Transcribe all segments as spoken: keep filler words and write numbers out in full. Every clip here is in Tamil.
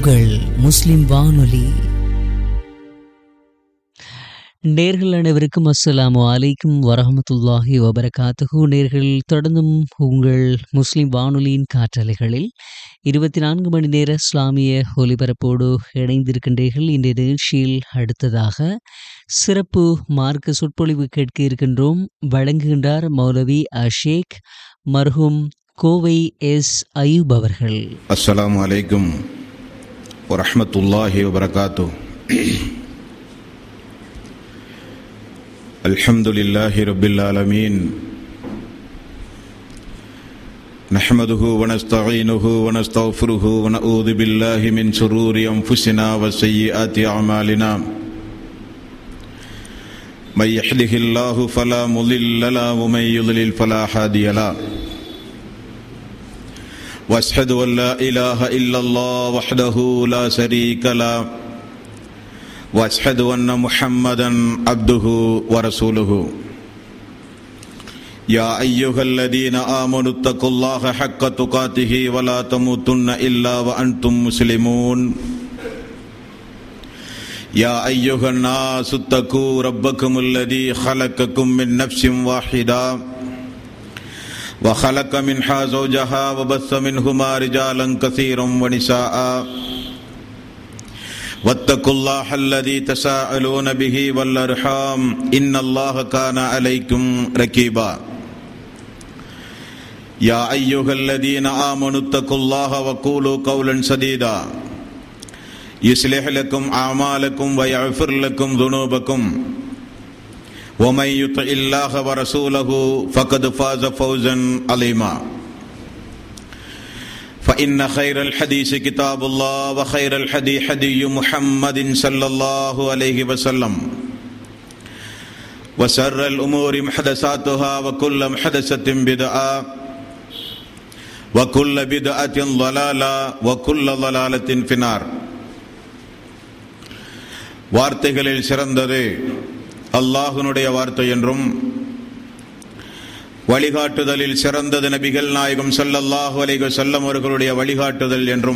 உங்கள் முஸ்லிம் வானொலி. நேர்கள் அனைவருக்கும் அஸ்ஸலாமு அலைக்கும் வரஹமத்துல்லாஹி வபரகாத்துஹு. நேர்கள் தொடர்ந்தும் உங்கள் முஸ்லிம் வானொலியின் காற்றலைகளில் இருபத்தி நான்கு மணி நேர இஸ்லாமிய ஒலிபரப்போடு இணைந்திருக்கின்றீர்கள். இன்றைய நிகழ்ச்சியில் அடுத்ததாக சிறப்பு மார்க்க சொற்பொழிவு கேட்க இருக்கின்றோம். வழங்குகின்றார் மௌலவி அஷேக் மர்ஹூம் கோவை எஸ் அயூப் அவர்கள். அஸ்ஸலாமு அலைக்கும் வரஹ்மத்துல்லாஹி வபரகாத்துஹு. அல்ஹம்துலில்லாஹி ரப்பில் ஆலமீன். நஹ்மதுஹு வ நஸ்தஈனுஹு வ நஸ்தக்ஃபிருஹு வ நஊது பில்லாஹி மின் ஷுரூரி அன்ஃபுஸினா வ ஸய்யிஆத்தி அமாலினா. மை யஹ்திஹில்லாஹு ஃபலா முضில்ல லஹு வ மை யுض்லில் ஃபலா ஹாதிய லஹு. வஅஷ்ஹது அன் லா இலாஹ இல்லல்லாஹ் வஹ்தஹு லா ஷரீக லஹு واشهد ان محمدا عبده ورسوله. يا ايها الذين امنوا اتقوا الله حق تقاته ولا تموتن الا وانتم مسلمون. يا ايها الناس اتقوا ربكم الذي خلقكم من نفس واحده وخلق منها زوجها وبث منهما رجالا كثيرا ونساء. واتقوا الله الذي تساءلون به والارحام ان الله كان عليكم رقيبا. يا ايها الذين امنوا اتقوا الله وقولوا قولا سديدا يصلح لكم اعمالكم ويغفر لكم ذنوبكم ومن يطع الله ورسوله فقد فاز فوزا عظيما. فإن خير الحديث كتاب الله وخير الحديث حدي محمد صلى الله عليه وسلم وشر الأمور محدثاتها وكل محدثة بدعة وكل بدعة ضلالة وكل ضلالة في النار. வார்த்தைகளில் சிறந்தது அல்லாஹ்வுடைய வார்த்தை என்றும் வழிகாட்டுதலில் சிறந்தது நபிகள் நாயகம் ஸல்லல்லாஹு அலைஹி வஸல்லம் அவர்களுடைய வழிகாட்டுதல் என்றும்,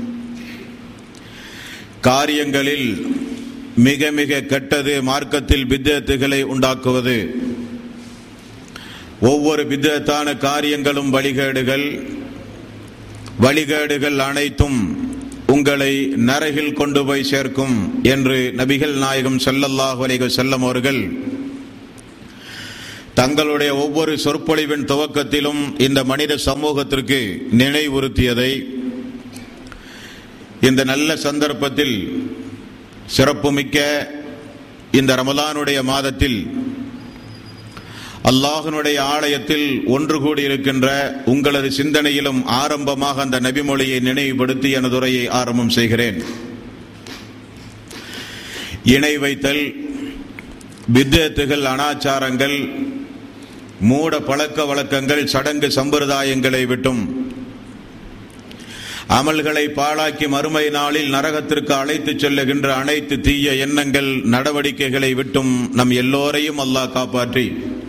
காரியங்களில் மிக மிக கெட்டது மார்க்கத்தில் பித்அத்துகளை உண்டாக்குவது, ஒவ்வொரு பித்அத்தான காரியங்களும் வழிகேடுகள், வழிகேடுகள் அனைத்தும் உங்களை நரகில் கொண்டு போய் சேர்க்கும் என்று நபிகள் நாயகம் ஸல்லல்லாஹு அலைஹி வஸல்லம் அவர்கள் தங்களுடைய ஒவ்வொரு சொற்பொழிவின் துவக்கத்திலும் இந்த மனித சமூகத்திற்கு நினைவுறுத்தியதை இந்த நல்ல சந்தர்ப்பத்தில், சிறப்புமிக்க இந்த ரமலானுடைய மாதத்தில் அல்லாஹ்வினுடைய ஆலயத்தில் ஒன்று கூடியிருக்கின்ற உங்களது சிந்தனையிலும் ஆரம்பமாக அந்த நபிமொழியை நினைவுபடுத்தி எனது உரையை ஆரம்பம் செய்கிறேன். இணை வைத்தல், பித்அத்துகள், அனாச்சாரங்கள், மூட பழக்க வழக்கங்கள், சடங்கு சம்பிரதாயங்களை விட்டும் அமல்களை பாழாக்கி மறுமை நாளில் நரகத்திற்கு அழைத்துச் செல்லுகின்ற அனைத்து தீய எண்ணங்கள், நடவடிக்கைகளை விட்டும் நம் எல்லோரையும் அல்லாஹ் காப்பாற்றி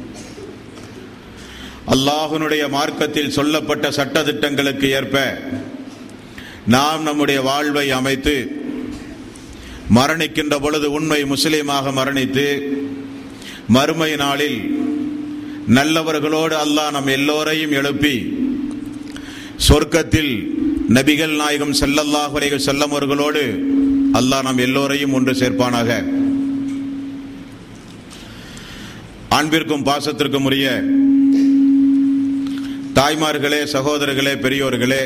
அல்லாஹ்வினுடைய மார்க்கத்தில் சொல்லப்பட்ட சட்டதிட்டங்களுக்கு ஏற்ப நாம் நம்முடைய வாழ்வை அமைத்து மரணிக்கின்ற பொழுது உண்மை முஸ்லிமாக மரணித்து மறுமை நாளில் நல்லவர்களோடு அல்லாஹ் நம் எல்லோரையும் எழுப்பி சொர்க்கத்தில் நபிகள் நாயகம் ஸல்லல்லாஹு அலைஹி வஸல்லம் அவர்களோடு அல்லாஹ் நம் எல்லோரையும் ஒன்று சேர்ப்பானாக. அன்பிற்கும் பாசத்திற்கும் உரிய தாய்மார்களே, சகோதரர்களே, பெரியோர்களே,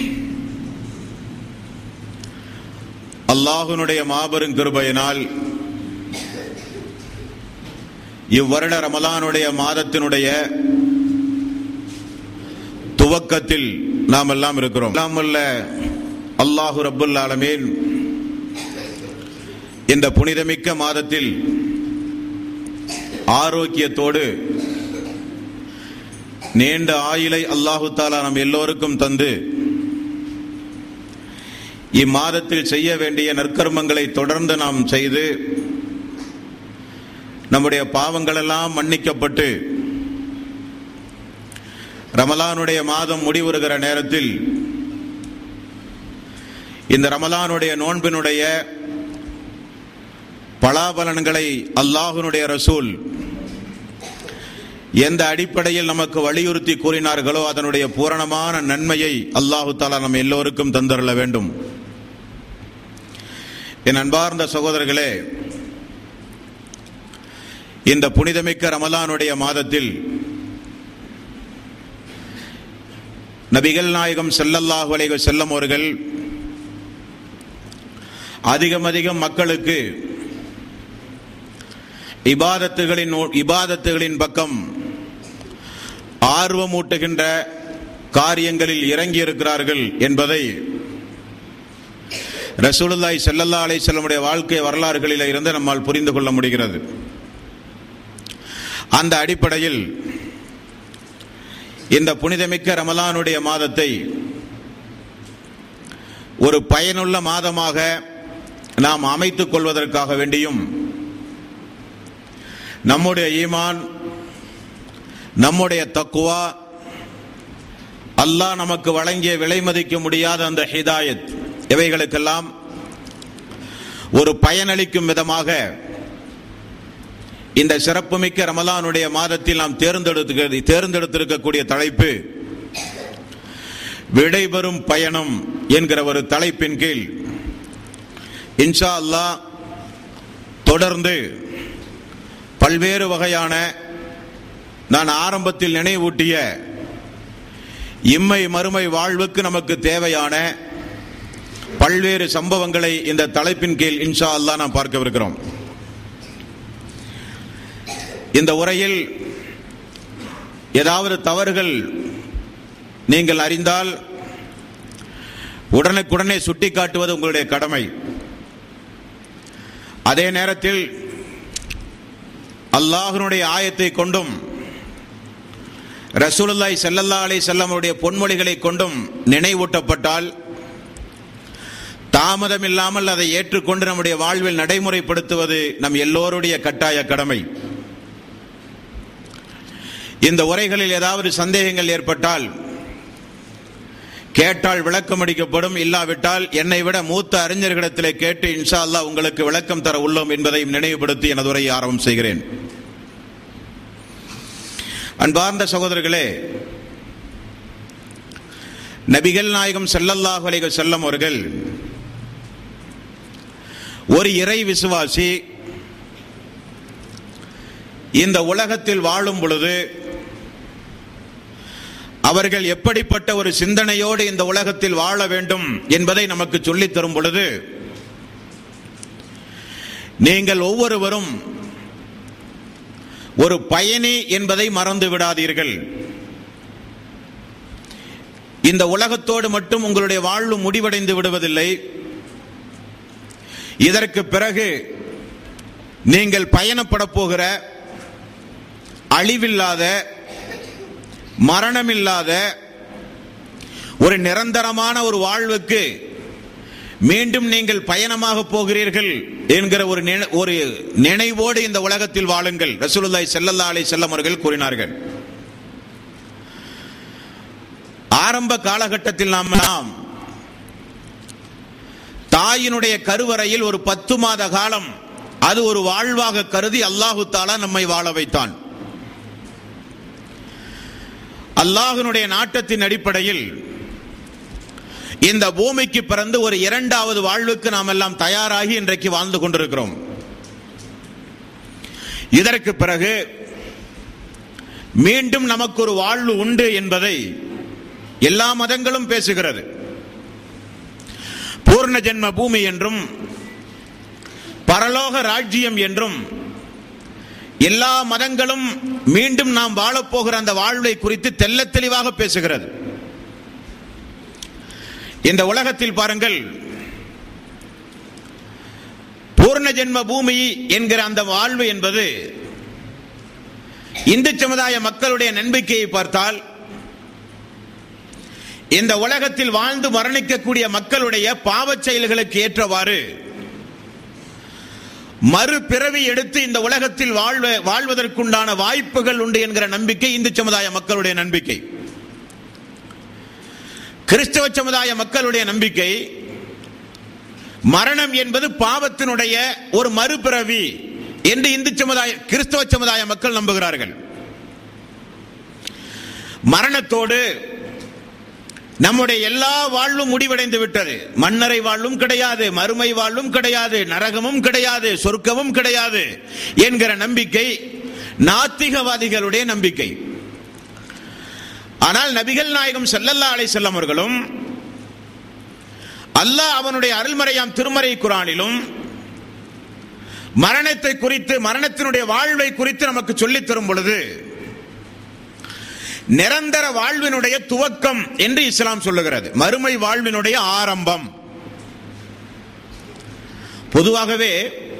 அல்லாஹ்வினுடைய மாபெரும் கிருபையினால் இவ்வருட ரமலானுடைய மாதத்தினுடைய துவக்கத்தில் நாம் எல்லாம் இருக்கிறோம். அல்லாஹு ரப்புல் ஆலமீன் இந்த புனிதமிக்க மாதத்தில் ஆரோக்கியத்தோடு நீண்ட ஆயுளை அல்லாஹு தஆலா நம் எல்லோருக்கும் தந்து இம்மாதத்தில் செய்ய வேண்டிய நற்கர்மங்களை தொடர்ந்து நாம் செய்து நம்முடைய பாவங்கள் எல்லாம் மன்னிக்கப்பட்டு ரமலானுடைய மாதம் முடிவுறுகிற நேரத்தில் இந்த ரமலானுடைய நோன்பினுடைய பலாபலன்களை அல்லாஹ்வுடைய ரசூல் எந்த அடிப்படையில் நமக்கு வலியுறுத்தி கூறினார்களோ அதனுடைய பூரணமான நன்மையை அல்லாஹு தஆலா நம் எல்லோருக்கும் தந்தருள வேண்டும். என் அன்பார்ந்த சகோதரர்களே, இந்த புனிதமிக்க ரமலானுடைய மாதத்தில் நபிகள் நாயகம் ஸல்லல்லாஹு அலைஹி வஸல்லம் அவர்கள் அதிகம் அதிகம் மக்களுக்கு இபாதத்துகளின் இபாதத்துகளின் பக்கம் ஆர்வமூட்டுகின்ற காரியங்களில் இறங்கி இருக்கிறார்கள் என்பதை ரசூலுல்லாஹி ஸல்லல்லாஹு அலைஹி வஸல்லமுடைய வாழ்க்கை வரலாறுகளில் இருந்து நம்மால் புரிந்து கொள்ள முடிகிறது. அந்த அடிப்படையில் இந்த புனிதமிக்க ரமலானுடைய மாதத்தை ஒரு பயனுள்ள மாதமாக நாம் அமைத்துக் கொள்வதற்காக வேண்டியும் நம்முடைய ஈமான், நம்முடைய தக்குவா, அல்லாஹ் நமக்கு வழங்கிய விலை மதிக்க முடியாத அந்த ஹிதாயத், இவைகளுக்கெல்லாம் ஒரு பயனளிக்கும் விதமாக இந்த சிறப்புமிக்க ரமலானுடைய மாதத்தில் நாம் தேர்ந்தெடுத்து தேர்ந்தெடுத்திருக்கக்கூடிய தலைப்பு விடைபெறும் பயணம் என்கிற ஒரு தலைப்பின் கீழ் இன்ஷா அல்லாஹ் தொடர்ந்து பல்வேறு வகையான நான் ஆரம்பத்தில் நினைவூட்டிய இம்மை மறுமை வாழ்வுக்கு நமக்கு தேவையான பல்வேறு சம்பவங்களை இந்த தலைப்பின் கீழ் இன்ஷா அல்லாஹ் நாம் பார்க்கவிருக்கிறோம். இந்த உரையில் ஏதாவது தவறுகள் நீங்கள் அறிந்தால் உடனுக்குடனே சுட்டிக்காட்டுவது உங்களுடைய கடமை. அதே நேரத்தில் அல்லாஹ்வுடைய ஆயத்தை கொண்டும் ரசூலுல்லாஹி ஸல்லல்லாஹு அலைஹி வஸல்லம் உடைய பொன்மொழிகளை கொண்டும் நினைவூட்டப்பட்டால் தாமதம் இல்லாமல் அதை ஏற்றுக்கொண்டு நம்முடைய வாழ்வில் நடைமுறைப்படுத்துவது நம் எல்லோருடைய கட்டாய கடமை. இந்த உரைகளில் ஏதாவது சந்தேகங்கள் ஏற்பட்டால் கேட்டால் விளக்கம் அளிக்கப்படும், இல்லாவிட்டால் என்னை விட மூத்த அறிஞர்களிடத்திலே கேட்டு இன்ஷா அல்லாஹ் உங்களுக்கு விளக்கம் தர உள்ளோம் என்பதையும் நினைவுபடுத்தி எனது உரையை ஆரம்பம் செய்கிறேன். அன்பார்ந்த சகோதரர்களே, நபிகள் நாயகம் ஸல்லல்லாஹு அலைஹி வஸல்லம் அவர்கள் ஒரு இறை விசுவாசி இந்த உலகத்தில் வாழும் பொழுது அவர்கள் எப்படிப்பட்ட ஒரு சிந்தனையோடு இந்த உலகத்தில் வாழ வேண்டும் என்பதை நமக்கு சொல்லித் தரும் பொழுது, நீங்கள் ஒவ்வொருவரும் ஒரு பயணி என்பதை மறந்து விடாதீர்கள். இந்த உலகத்தோடு மட்டும் உங்களுடைய வாழ்வு முடிவடைந்து விடுவதில்லை. இதற்கு பிறகு நீங்கள் பயணப்பட போகிற அழிவில்லாத, மரணமில்லாத ஒரு நிரந்தரமான ஒரு வாழ்வுக்கு மீண்டும் நீங்கள் பயணமாக போகிறீர்கள் என்கிற ஒரு ஒரு நினைவோடு இந்த உலகத்தில் வாழுங்கள். ரசூலுல்லாஹி ஸல்லல்லாஹு அலைஹி வஸல்லம் அவர்கள் கூறினார்கள். ஆரம்ப காலகட்டத்தில் நாம் நாம் தாயினுடைய கருவறையில் ஒரு பத்து மாத காலம் அது ஒரு வாழ்வாக கருதி அல்லாஹு தஆலா நம்மை வாழ வைத்தான். அல்லாஹ்வுடைய நாட்டத்தின் அடிப்படையில் இந்த பூமிக்கு பிறந்து ஒரு இரண்டாவது வாழ்வுக்கு நாம் எல்லாம் தயாராகி இன்றைக்கு வாழ்ந்து கொண்டிருக்கிறோம். இதற்கு பிறகு மீண்டும் நமக்கு ஒரு வாழ்வு உண்டு என்பதை எல்லா மதங்களும் பேசுகிறது. பூர்ண ஜென்ம பூமி என்றும் பரலோக ராஜ்யம் என்றும் எல்லா மதங்களும் மீண்டும் நாம் வாழப்போகிற அந்த வாழ்வை குறித்து தெள்ளத் தெளிவாக பேசுகிறது. இந்த உலகத்தில் பாருங்கள், பூர்ண ஜென்ம பூமி என்கிற அந்த வாழ்வு என்பது இந்து சமுதாய மக்களுடைய நம்பிக்கையை பார்த்தால் இந்த உலகத்தில் வாழ்ந்து மரணிக்கக்கூடிய மக்களுடைய பாவச் செயல்களுக்கு ஏற்றவாறு மறுபிறவி எடுத்து இந்த உலகத்தில் வாழ்வ வாழ்வதற்குண்டான வாய்ப்புகள் உண்டு என்கிற நம்பிக்கை இந்து சமுதாய மக்களுடைய நம்பிக்கை. கிறிஸ்தவ சமுதாய மக்களுடைய நம்பிக்கை மரணம் என்பது பாவத்தினுடைய ஒரு மறுபிறவி என்று இந்து சமுதாய கிறிஸ்தவ சமுதாய மக்கள் நம்புகிறார்கள். மரணத்தோடு நம்முடைய எல்லா வாழ்வும் முடிவடைந்து விட்டது. மன்னரை வாழ்வும் கிடையாது, மறுமை வாழ்வும் கிடையாது, நரகமும் கிடையாது, சொர்க்கமும் கிடையாது என்கிற நம்பிக்கை நாத்திகவாதிகளுடைய நம்பிக்கை. ஆனால் நபிகள் நாயகம் ஸல்லல்லாஹு அலைஹி வஸல்லம் அவர்களும் அல்லாஹ் அவனுடைய அருள்மறையாம் திருமறை குர்ஆனிலும் மரணத்தை குறித்து, மரணத்தினுடைய வாழ்வை குறித்து நமக்கு சொல்லித் தரும் பொழுது நிரந்தர வாழ்வினுடைய துவக்கம் என்று இஸ்லாம் சொல்லுகிறது. மறுமை வாழ்வினுடைய ஆரம்பம். பொதுவாகவே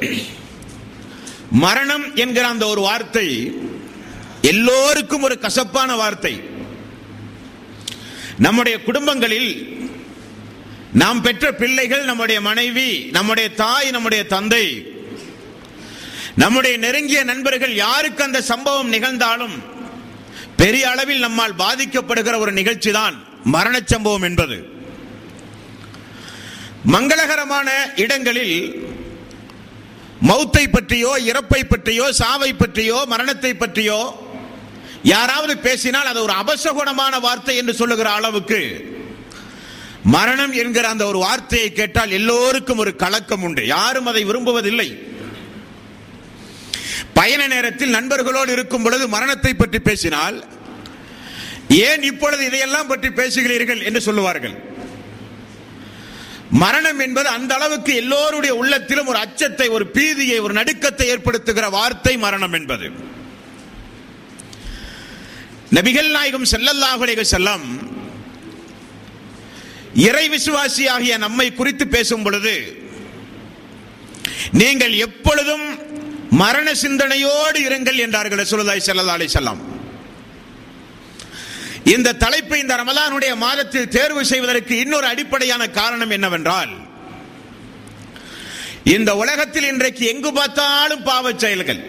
மரணம் என்கிற அந்த ஒரு வார்த்தை எல்லோருக்கும் ஒரு கசப்பான வார்த்தை. நம்முடைய குடும்பங்களில் நாம் பெற்ற பிள்ளைகள், நம்முடைய மனைவி, நம்முடைய தாய், நம்முடைய தந்தை, நம்முடைய நெருங்கிய நண்பர்கள் யாருக்கு அந்த சம்பவம் நிகழ்ந்தாலும் பெரிய அளவில் நம்மால் பாதிக்கப்படுகிற ஒரு நிகழ்ச்சி தான் மரண சம்பவம் என்பது. மங்களகரமான இடங்களில் மௌத்தை பற்றியோ, இறப்பை பற்றியோ, சாவை பற்றியோ, மரணத்தை பற்றியோ யாராவது பேசினால் அது ஒரு அபசகுணமான வார்த்தை என்று சொல்லுகிற அளவுக்கு மரணம் என்கிற அந்த ஒரு வார்த்தையை கேட்டால் எல்லோருக்கும் ஒரு கலக்கம் உண்டு. யாரும் அதை விரும்புவதில்லை. பயண நேரத்தில் நண்பர்களோடு இருக்கும் பொழுது மரணத்தை பற்றி பேசினால், ஏன் இப்பொழுது இதையெல்லாம் பற்றி பேசுகிறீர்கள் என்று சொல்லுவார்கள். மரணம் என்பது அந்த அளவுக்கு எல்லோருடைய உள்ளத்திலும் ஒரு அச்சத்தை, ஒரு பீதியை, ஒரு நடுக்கத்தை ஏற்படுத்துகிற வார்த்தை மரணம் என்பது. நபிகள் நாயகம் ஸல்லல்லாஹு அலைஹி வஸல்லம் இறை விசுவாசியாகிய நம்மை குறித்து பேசும் பொழுது, நீங்கள் எப்பொழுதும் மரண சிந்தனையோடு இருங்கள் என்றார்கள் ரசூலுல்லாஹி ஸல்லல்லாஹு அலைஹி வஸல்லம். இந்த தலைப்பை இந்த ரமலானுடைய மாதத்தில் தேர்வு செய்வதற்கு இன்னொரு அடிப்படையான காரணம் என்னவென்றால், இந்த உலகத்தில் இன்றைக்கு எங்கு பார்த்தாலும் பாவச் செயல்கள்,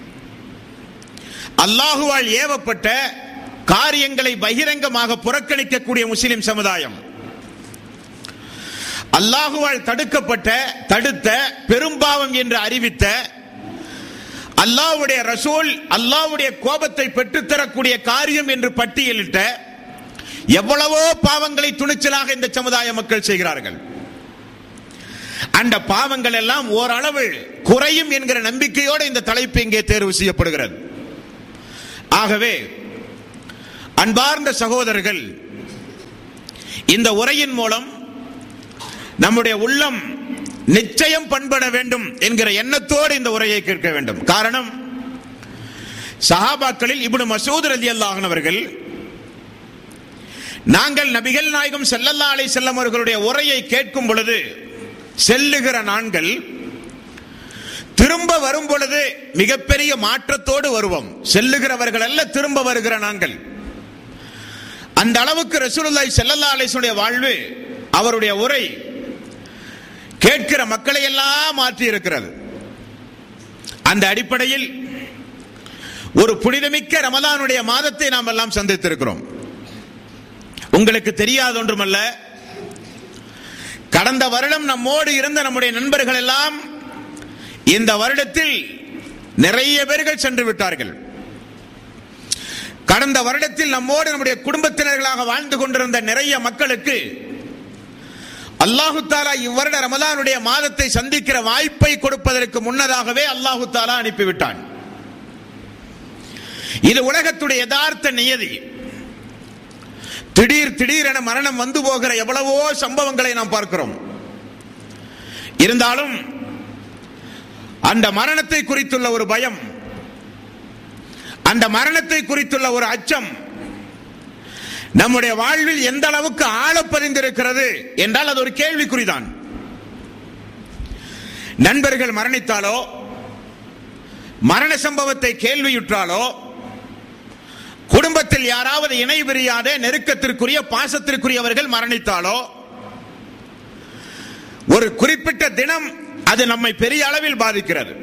அல்லாஹுவால் ஏவப்பட்ட காரியங்களை பகிரங்கமாக புறக்கணிக்கக்கூடிய முஸ்லிம் சமுதாயம், அல்லாஹுவால் தடுக்கப்பட்ட, தடுத்த, பெரும்பாவம் என்று அறிவித்த, அல்லாஹ்வுடைய ரசூல் அல்லாஹ்வுடைய கோபத்தை பெற்றுத்தரக்கூடிய காரியம் என்று பட்டியலிட்ட எவ்வளவோ பாவங்களை துணிச்சலாக இந்த சமுதாய மக்கள் செய்கிறார்கள். அந்த பாவங்கள் எல்லாம் ஓரளவு குறையும் என்கிற நம்பிக்கையோடு இந்த தலைப்பு இங்கே தேர்வு செய்யப்படுகிறது. ஆகவே அன்பார்ந்த சகோதரர்கள், இந்த உரையின் மூலம் நம்முடைய உள்ளம் நிச்சயம் பண்பட வேண்டும் என்கிற எண்ணத்தோடு இந்த உரையை கேட்க வேண்டும். காரணம், சஹாபாக்களில் இப்னு மஸ்ஊத் ரலியல்லாஹு அன்ஹு அவர்கள், நாங்கள் நபிகள் நாயகம் ஸல்லல்லாஹு அலைஹி வஸல்லம் அவர்களுடைய உரையை கேட்கும் பொழுது செல்லுகிற நாட்கள் திரும்ப வரும் பொழுது மிகப்பெரிய மாற்றத்தோடு வருவோம். செல்லுகிறவர்கள் அல்ல, திரும்ப வருகிற நாங்கள். அந்த அளவுக்கு ரசூலுல்லாஹி ஸல்லல்லாஹு அலைஹி வஸல்லம் வாழ்வு, அவருடைய உரை கேட்கிற மக்களை எல்லாம் மாற்றி இருக்கிறது. அந்த அடிப்படையில் ஒரு புனிதமிக்க ரமலானுடைய மாதத்தை நாம் எல்லாம் சந்தித்திருக்கிறோம். உங்களுக்கு தெரியாத ஒன்றுமல்ல, கடந்த வருடம் நம்மோடு இருந்த நம்முடைய நண்பர்கள் எல்லாம் இந்த வருடத்தில் நிறைய பேர்கள் சென்று விட்டார்கள். கடந்த வருடத்தில் நம்மோடு நம்முடைய குடும்பத்தினர்களாக வாழ்ந்து கொண்டிருந்த நிறைய மக்களுக்கு அல்லாஹு தாலா இவ்வருட ரமலானுடைய மாதத்தை சந்திக்கிற வாய்ப்பை கொடுப்பதற்கு முன்னதாகவே அல்லாஹு தாலா அனுப்பிவிட்டான். இது உலகத்துடைய யதார்த்த நியதி. திடீர் திடீரென மரணம் வந்து போகிற எவ்வளவோ சம்பவங்களை நாம் பார்க்கிறோம். இருந்தாலும் அந்த மரணத்தை குறித்துள்ள ஒரு பயம், அந்த மரணத்தை குறித்துள்ள ஒரு அச்சம் நம்முடைய வாழ்வில் எந்த அளவுக்கு ஆழப்பதிந்திருக்கிறது என்றால் அது ஒரு கேள்விக்குறிதான். நண்பர்கள் மரணித்தாலோ, மரண சம்பவத்தை கேள்வியுற்றாலோ, குடும்பத்தில் யாராவது இணை பிரியாத நெருக்கத்திற்குரிய பாசத்திற்குரியவர்கள் மரணித்தாலோ, ஒரு குறிப்பிட்ட தினம் அது நம்மை பெரிய அளவில் பாதிக்கிறது.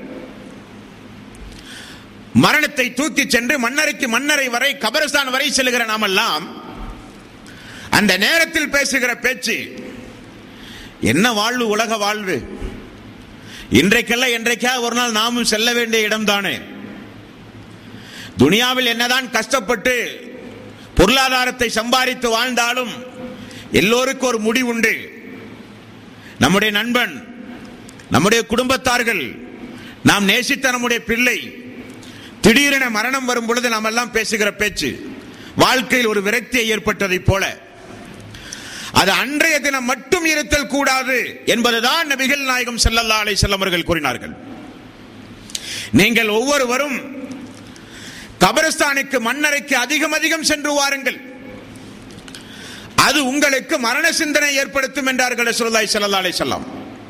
மரணத்தை தூக்கி சென்று மன்னரைக்கு மன்னரை வரை, கபரஸ்தான் வரை செல்லுகிற நாமெல்லாம் அந்த நேரத்தில் பேசுகிற பேச்சு என்ன வாழ்வு, உலக வாழ்வு. இன்றைக்கல்ல என்றைக்கா ஒரு நாள் நாமும் செல்ல வேண்டிய இடம்தானே. துனியாவில் என்னதான் கஷ்டப்பட்டு பொருளாதாரத்தை சம்பாதித்து வாழ்ந்தாலும் எல்லோருக்கும் ஒரு முடிவு உண்டு. நம்முடைய நண்பன், நம்முடைய குடும்பத்தார்கள், நாம் நேசித்த நம்முடைய பிள்ளை திடீரென மரணம் வரும் பொழுது நாம் எல்லாம் பேசுகிற பேச்சு வாழ்க்கையில் ஒரு விரக்தியை ஏற்பட்டதை போல, அது அன்றைய தினம் மட்டும் இருத்தல் கூடாது என்பதுதான் நபிகள் நாயகம் ஸல்லல்லாஹு அலைஹி வஸல்லம் அவர்கள் கூறினார்கள். நீங்கள் ஒவ்வொருவரும் கபரஸ்தானுக்கு, மண்ணறைக்கு அதிகம் அதிகம் சென்று வாருங்கள், அது உங்களுக்கு மரண சிந்தனை ஏற்படுத்தும் என்றார்கள் ரசூலுல்லாஹி ஸல்லல்லாஹு அலைஹி வஸல்லம்.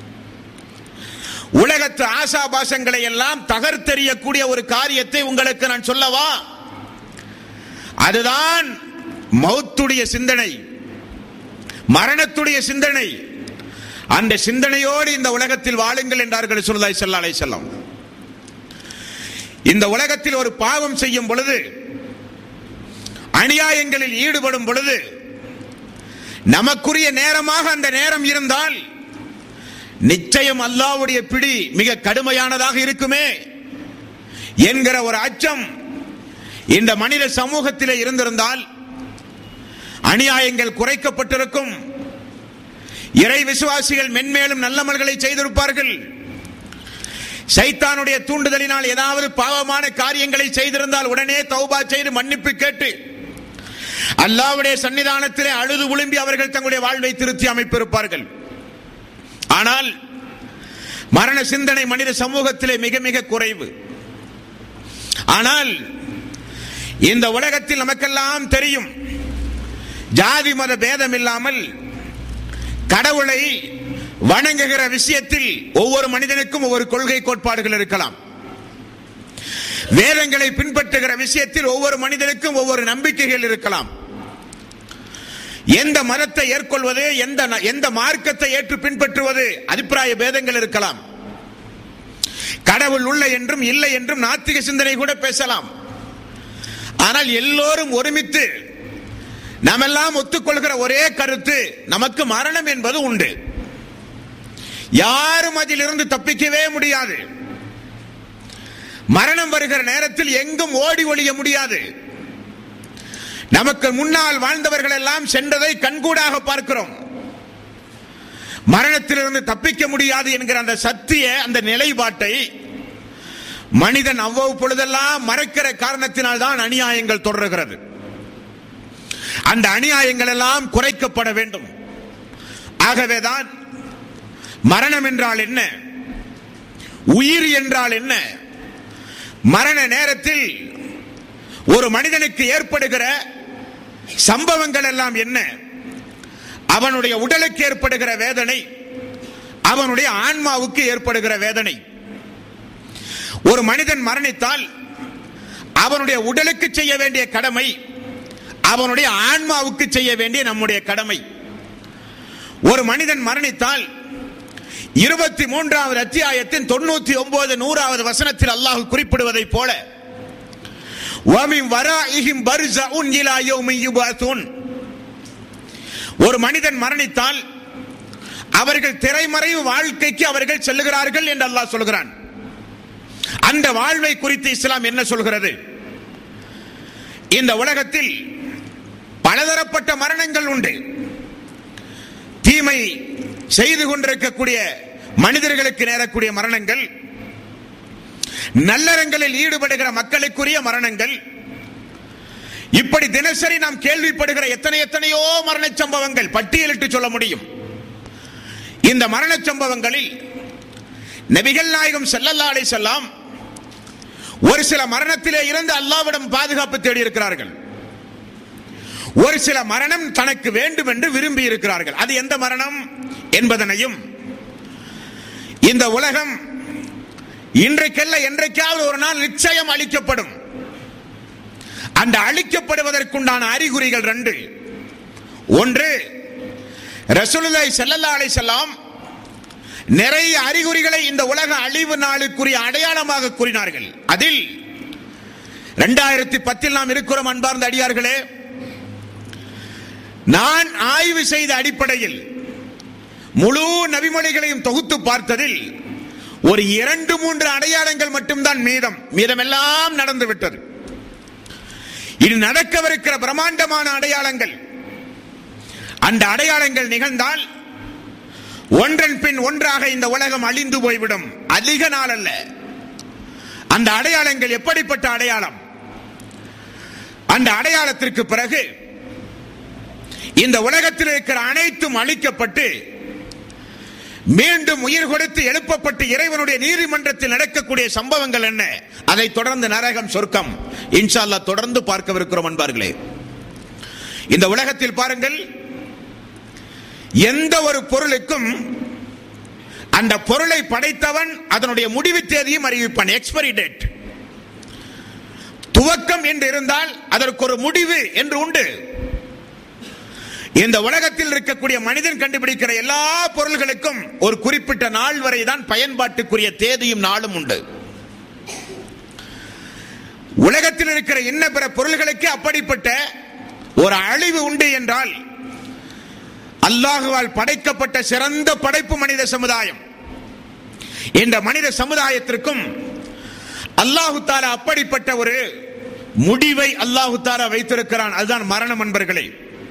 உலகத்து ஆசாபாசங்களை எல்லாம் தகர்த்தெறியக்கூடிய ஒரு காரியத்தை உங்களுக்கு நான் சொல்லவா? அதுதான் மௌத்துடைய சிந்தனை, மரணத்துடைய சிந்தனை. அந்த சிந்தனையோடு இந்த உலகத்தில் வாழுங்கள் என்றார்கள் ரசூலுல்லாஹி ஸல்லல்லாஹு அலைஹி வஸல்லம். இந்த உலகத்தில் ஒரு பாவம் செய்யும் பொழுது, அநியாயங்களில் ஈடுபடும் பொழுது, நமக்குரிய நேரமாக அந்த நேரம் இருந்தால் நிச்சயம் அல்லாஹ்வுடைய பிடி மிக கடுமையானதாக இருக்குமே என்கிற ஒரு அச்சம் இந்த மனித சமூகத்திலே இருந்திருந்தால் அநியாயங்கள் குறைக்கப்பட்டிருக்கும். இறை விசுவாசிகள் மென்மேலும் நல்லமல்களை செய்திருப்பார்கள். சைத்தானுடைய தூண்டுதலினால் ஏதாவது பாவமான காரியங்களை செய்திருந்தால் உடனே தௌபா செய்து மன்னிப்பு கேட்டு அல்லாஹ்வுடைய சன்னிதானத்திலே அழுது உளும்பி அவர்கள் தங்களுடைய வாழ்வை திருத்தி அமைப்பிருப்பார்கள். ஆனால் மரண சிந்தனை மனித சமூகத்திலே மிக மிக குறைவு. ஆனால் இந்த உலகத்தில் நமக்கெல்லாம் தெரியும், ஜாதி மத பேதம் இல்லாமல் கடவுளை வணங்குகிற விஷயத்தில் ஒவ்வொரு மனிதனுக்கும் ஒவ்வொரு கொள்கை கோட்பாடுகள் இருக்கலாம். வேதங்களை பின்பற்றுகிற விஷயத்தில் ஒவ்வொரு மனிதனுக்கும் ஒவ்வொரு நம்பிக்கைகள் இருக்கலாம். எந்த மதத்தை ஏற்கொள்வது, எந்த எந்த மார்க்கத்தை ஏற்று பின்பற்றுவது, அபிப்பிராய பேதங்கள் இருக்கலாம். கடவுள் உள்ள என்றும் இல்லை என்றும் நாத்திக சிந்தனை கூட பேசலாம். ஆனால் எல்லோரும் ஒருமித்து நாமெல்லாம் ஒத்துக்கொள்கிற ஒரே கருத்து, நமக்கு மரணம் என்பது உண்டு. யாரும் அதிலிருந்து தப்பிக்கவே முடியாது. மரணம் வருகிற நேரத்தில் எங்கும் ஓடி ஒளிய முடியாது. நமக்கு முன்னால் வாழ்ந்தவர்கள் எல்லாம் சென்றதை கண்கூடாக பார்க்கிறோம். மரணத்திலிருந்து தப்பிக்க முடியாது என்கிற அந்த சத்திய, அந்த நிலைப்பாட்டை மனிதன் அவ்வப்பொழுதெல்லாம் மறைக்கிற காரணத்தினால் தான் அநியாயங்கள் தொடர்கிறது. அந்த அநியாயங்கள் எல்லாம் குறைக்கப்பட வேண்டும். ஆகவேதான் மரணம் என்றால் என்ன, உயிர் என்றால் என்ன, மரண நேரத்தில் ஒரு மனிதனுக்கு ஏற்படுகிற சம்பவங்கள் எல்லாம் என்ன, அவனுடைய உடலுக்கு ஏற்படுகிற வேதனை, அவனுடைய ஆன்மாவுக்கு ஏற்படுகிற வேதனை. ஒரு மனிதன் மரணித்தால் அவனுடைய உடலுக்கு செய்ய வேண்டிய கடமை, அவனுடைய ஆன்மாவுக்கு செய்ய வேண்டிய நம்முடைய கடமை. ஒரு மனிதன் மரணித்தால் இருபத்தி மூன்றாவது அத்தியாயத்தின் தொண்ணூத்தி ஒன்பது நூறாவது வசனத்தில் அல்லாஹ் குறிப்பிடுவதை போல, ஒரு மனிதன் மரணித்தால் அவர்கள் திரைமறைவு வாழ்க்கைக்கு அவர்கள் செல்லுகிறார்கள் என்று அல்லாஹ் சொல்கிறான். அந்த வாழ்வை குறித்து இஸ்லாம் என்ன சொல்கிறது? இந்த உலகத்தில் பலதரப்பட்ட மரணங்கள் உண்டு. தீமை செய்து கொண்டிருக்கக்கூடிய மனிதர்களுக்கு நேரக்கூடிய மரணங்கள், நல்லறங்களில் ஈடுபடுகிற மக்களுக்குரிய மரணங்கள், இப்படி தினசரி நாம் கேள்விப்படுகிற எத்தனை எத்தனையோ மரண சம்பவங்கள் பட்டியலிட்டு சொல்ல முடியும். இந்த மரண சம்பவங்களில் நபிகள் நாயகம் ஸல்லல்லாஹு அலைஹி வஸல்லம் ஒரு சில மரணத்திலே இருந்து அல்லாஹ்விடம் பாதுகாப்பு தேடி இருக்கிறார்கள். ஒரு சில மரணம் தனக்கு வேண்டும் என்று விரும்பி இருக்கிறார்கள். அது எந்த மரணம் என்பதனையும் இந்த உலகம் இன்றைக்கல்ல என்றைக்காவது ஒரு நாள் நிச்சயம் அழிக்கப்படும். அந்த அழிக்கப்படுவதற்குண்டான அறிகுறிகள் ரெண்டு. ஒன்று, ரசூலுல்லாஹி ஸல்லல்லாஹு அலைஹி வஸல்லம் நிறைய அறிகுறிகளை இந்த உலக அழிவு நாளுக்குரிய அடையாளமாக கூறினார்கள். அதில் இரண்டாயிரத்தி பத்தில் நாம் இருக்கிறோம். அன்பார்ந்த அடியார்களே, நான் ஆய்வு செய்த அடிப்படையில் முழு நபிமொழிகளையும் தொகுத்து பார்த்ததில் ஒரு இரண்டு மூன்று அடையாளங்கள் மட்டும்தான் மீதம். மீதமெல்லாம் நடந்து விட்டது. இது நடக்கவிருக்கிற பிரம்மாண்டமான அடையாளங்கள். அந்த அடையாளங்கள் நிகழ்ந்தால் ஒன்றன் பின் ஒன்றாக இந்த உலகம் அழிந்து போய்விடும். அதிக நாள் அல்ல. அந்த அடையாளங்கள் எப்படிப்பட்ட அடையாளம்? அந்த அடையாளத்திற்கு பிறகு இந்த உலகத்தில் இருக்கிற அனைத்தும் அழிக்கப்பட்டு மீண்டும் உயிர் கொடுத்து எழுப்பப்பட்டு இறைவனுடைய நீதிமன்றத்தில் நடக்கக்கூடிய சம்பவங்கள் என்ன? அதை தொடர்ந்து நரகம், சொர்க்கம், இன்ஷா அல்லாஹ் தொடர்ந்து பார்க்கவிருக்கிறோம் அன்பார்களே. இந்த உலகத்தில் பாருங்கள், எந்த ஒரு பொருளுக்கும் அந்த பொருளை படைத்தவன் அதனுடைய முடிவு தேதியும் அறிவிப்பான். Expiry date. துவக்கம் என்று இருந்தால் அதற்கு ஒரு முடிவு என்று உண்டு. இந்த உலகத்தில் இருக்கக்கூடிய மனிதன் கண்டுபிடிக்கிற எல்லா பொருள்களுக்கும் ஒரு குறிப்பிட்ட நாள் வரை தான் பயன்பாட்டுக்குரிய தேதியும் நாளும் உண்டு. உலகத்தில் இருக்கிற இன்ன பிற பொருள்களுக்கு அப்படிப்பட்ட ஒரு அழிவு உண்டு என்றால், அல்லாஹுவால் படைக்கப்பட்ட சிறந்த படைப்பு மனித சமுதாயம். இந்த மனித சமுதாயத்திற்கும் அல்லாஹு தஆலா அப்படிப்பட்ட ஒரு முடிவை அல்லாஹு தஆலா வைத்திருக்கிறான். அதுதான் மரணம் அன்பர்களே.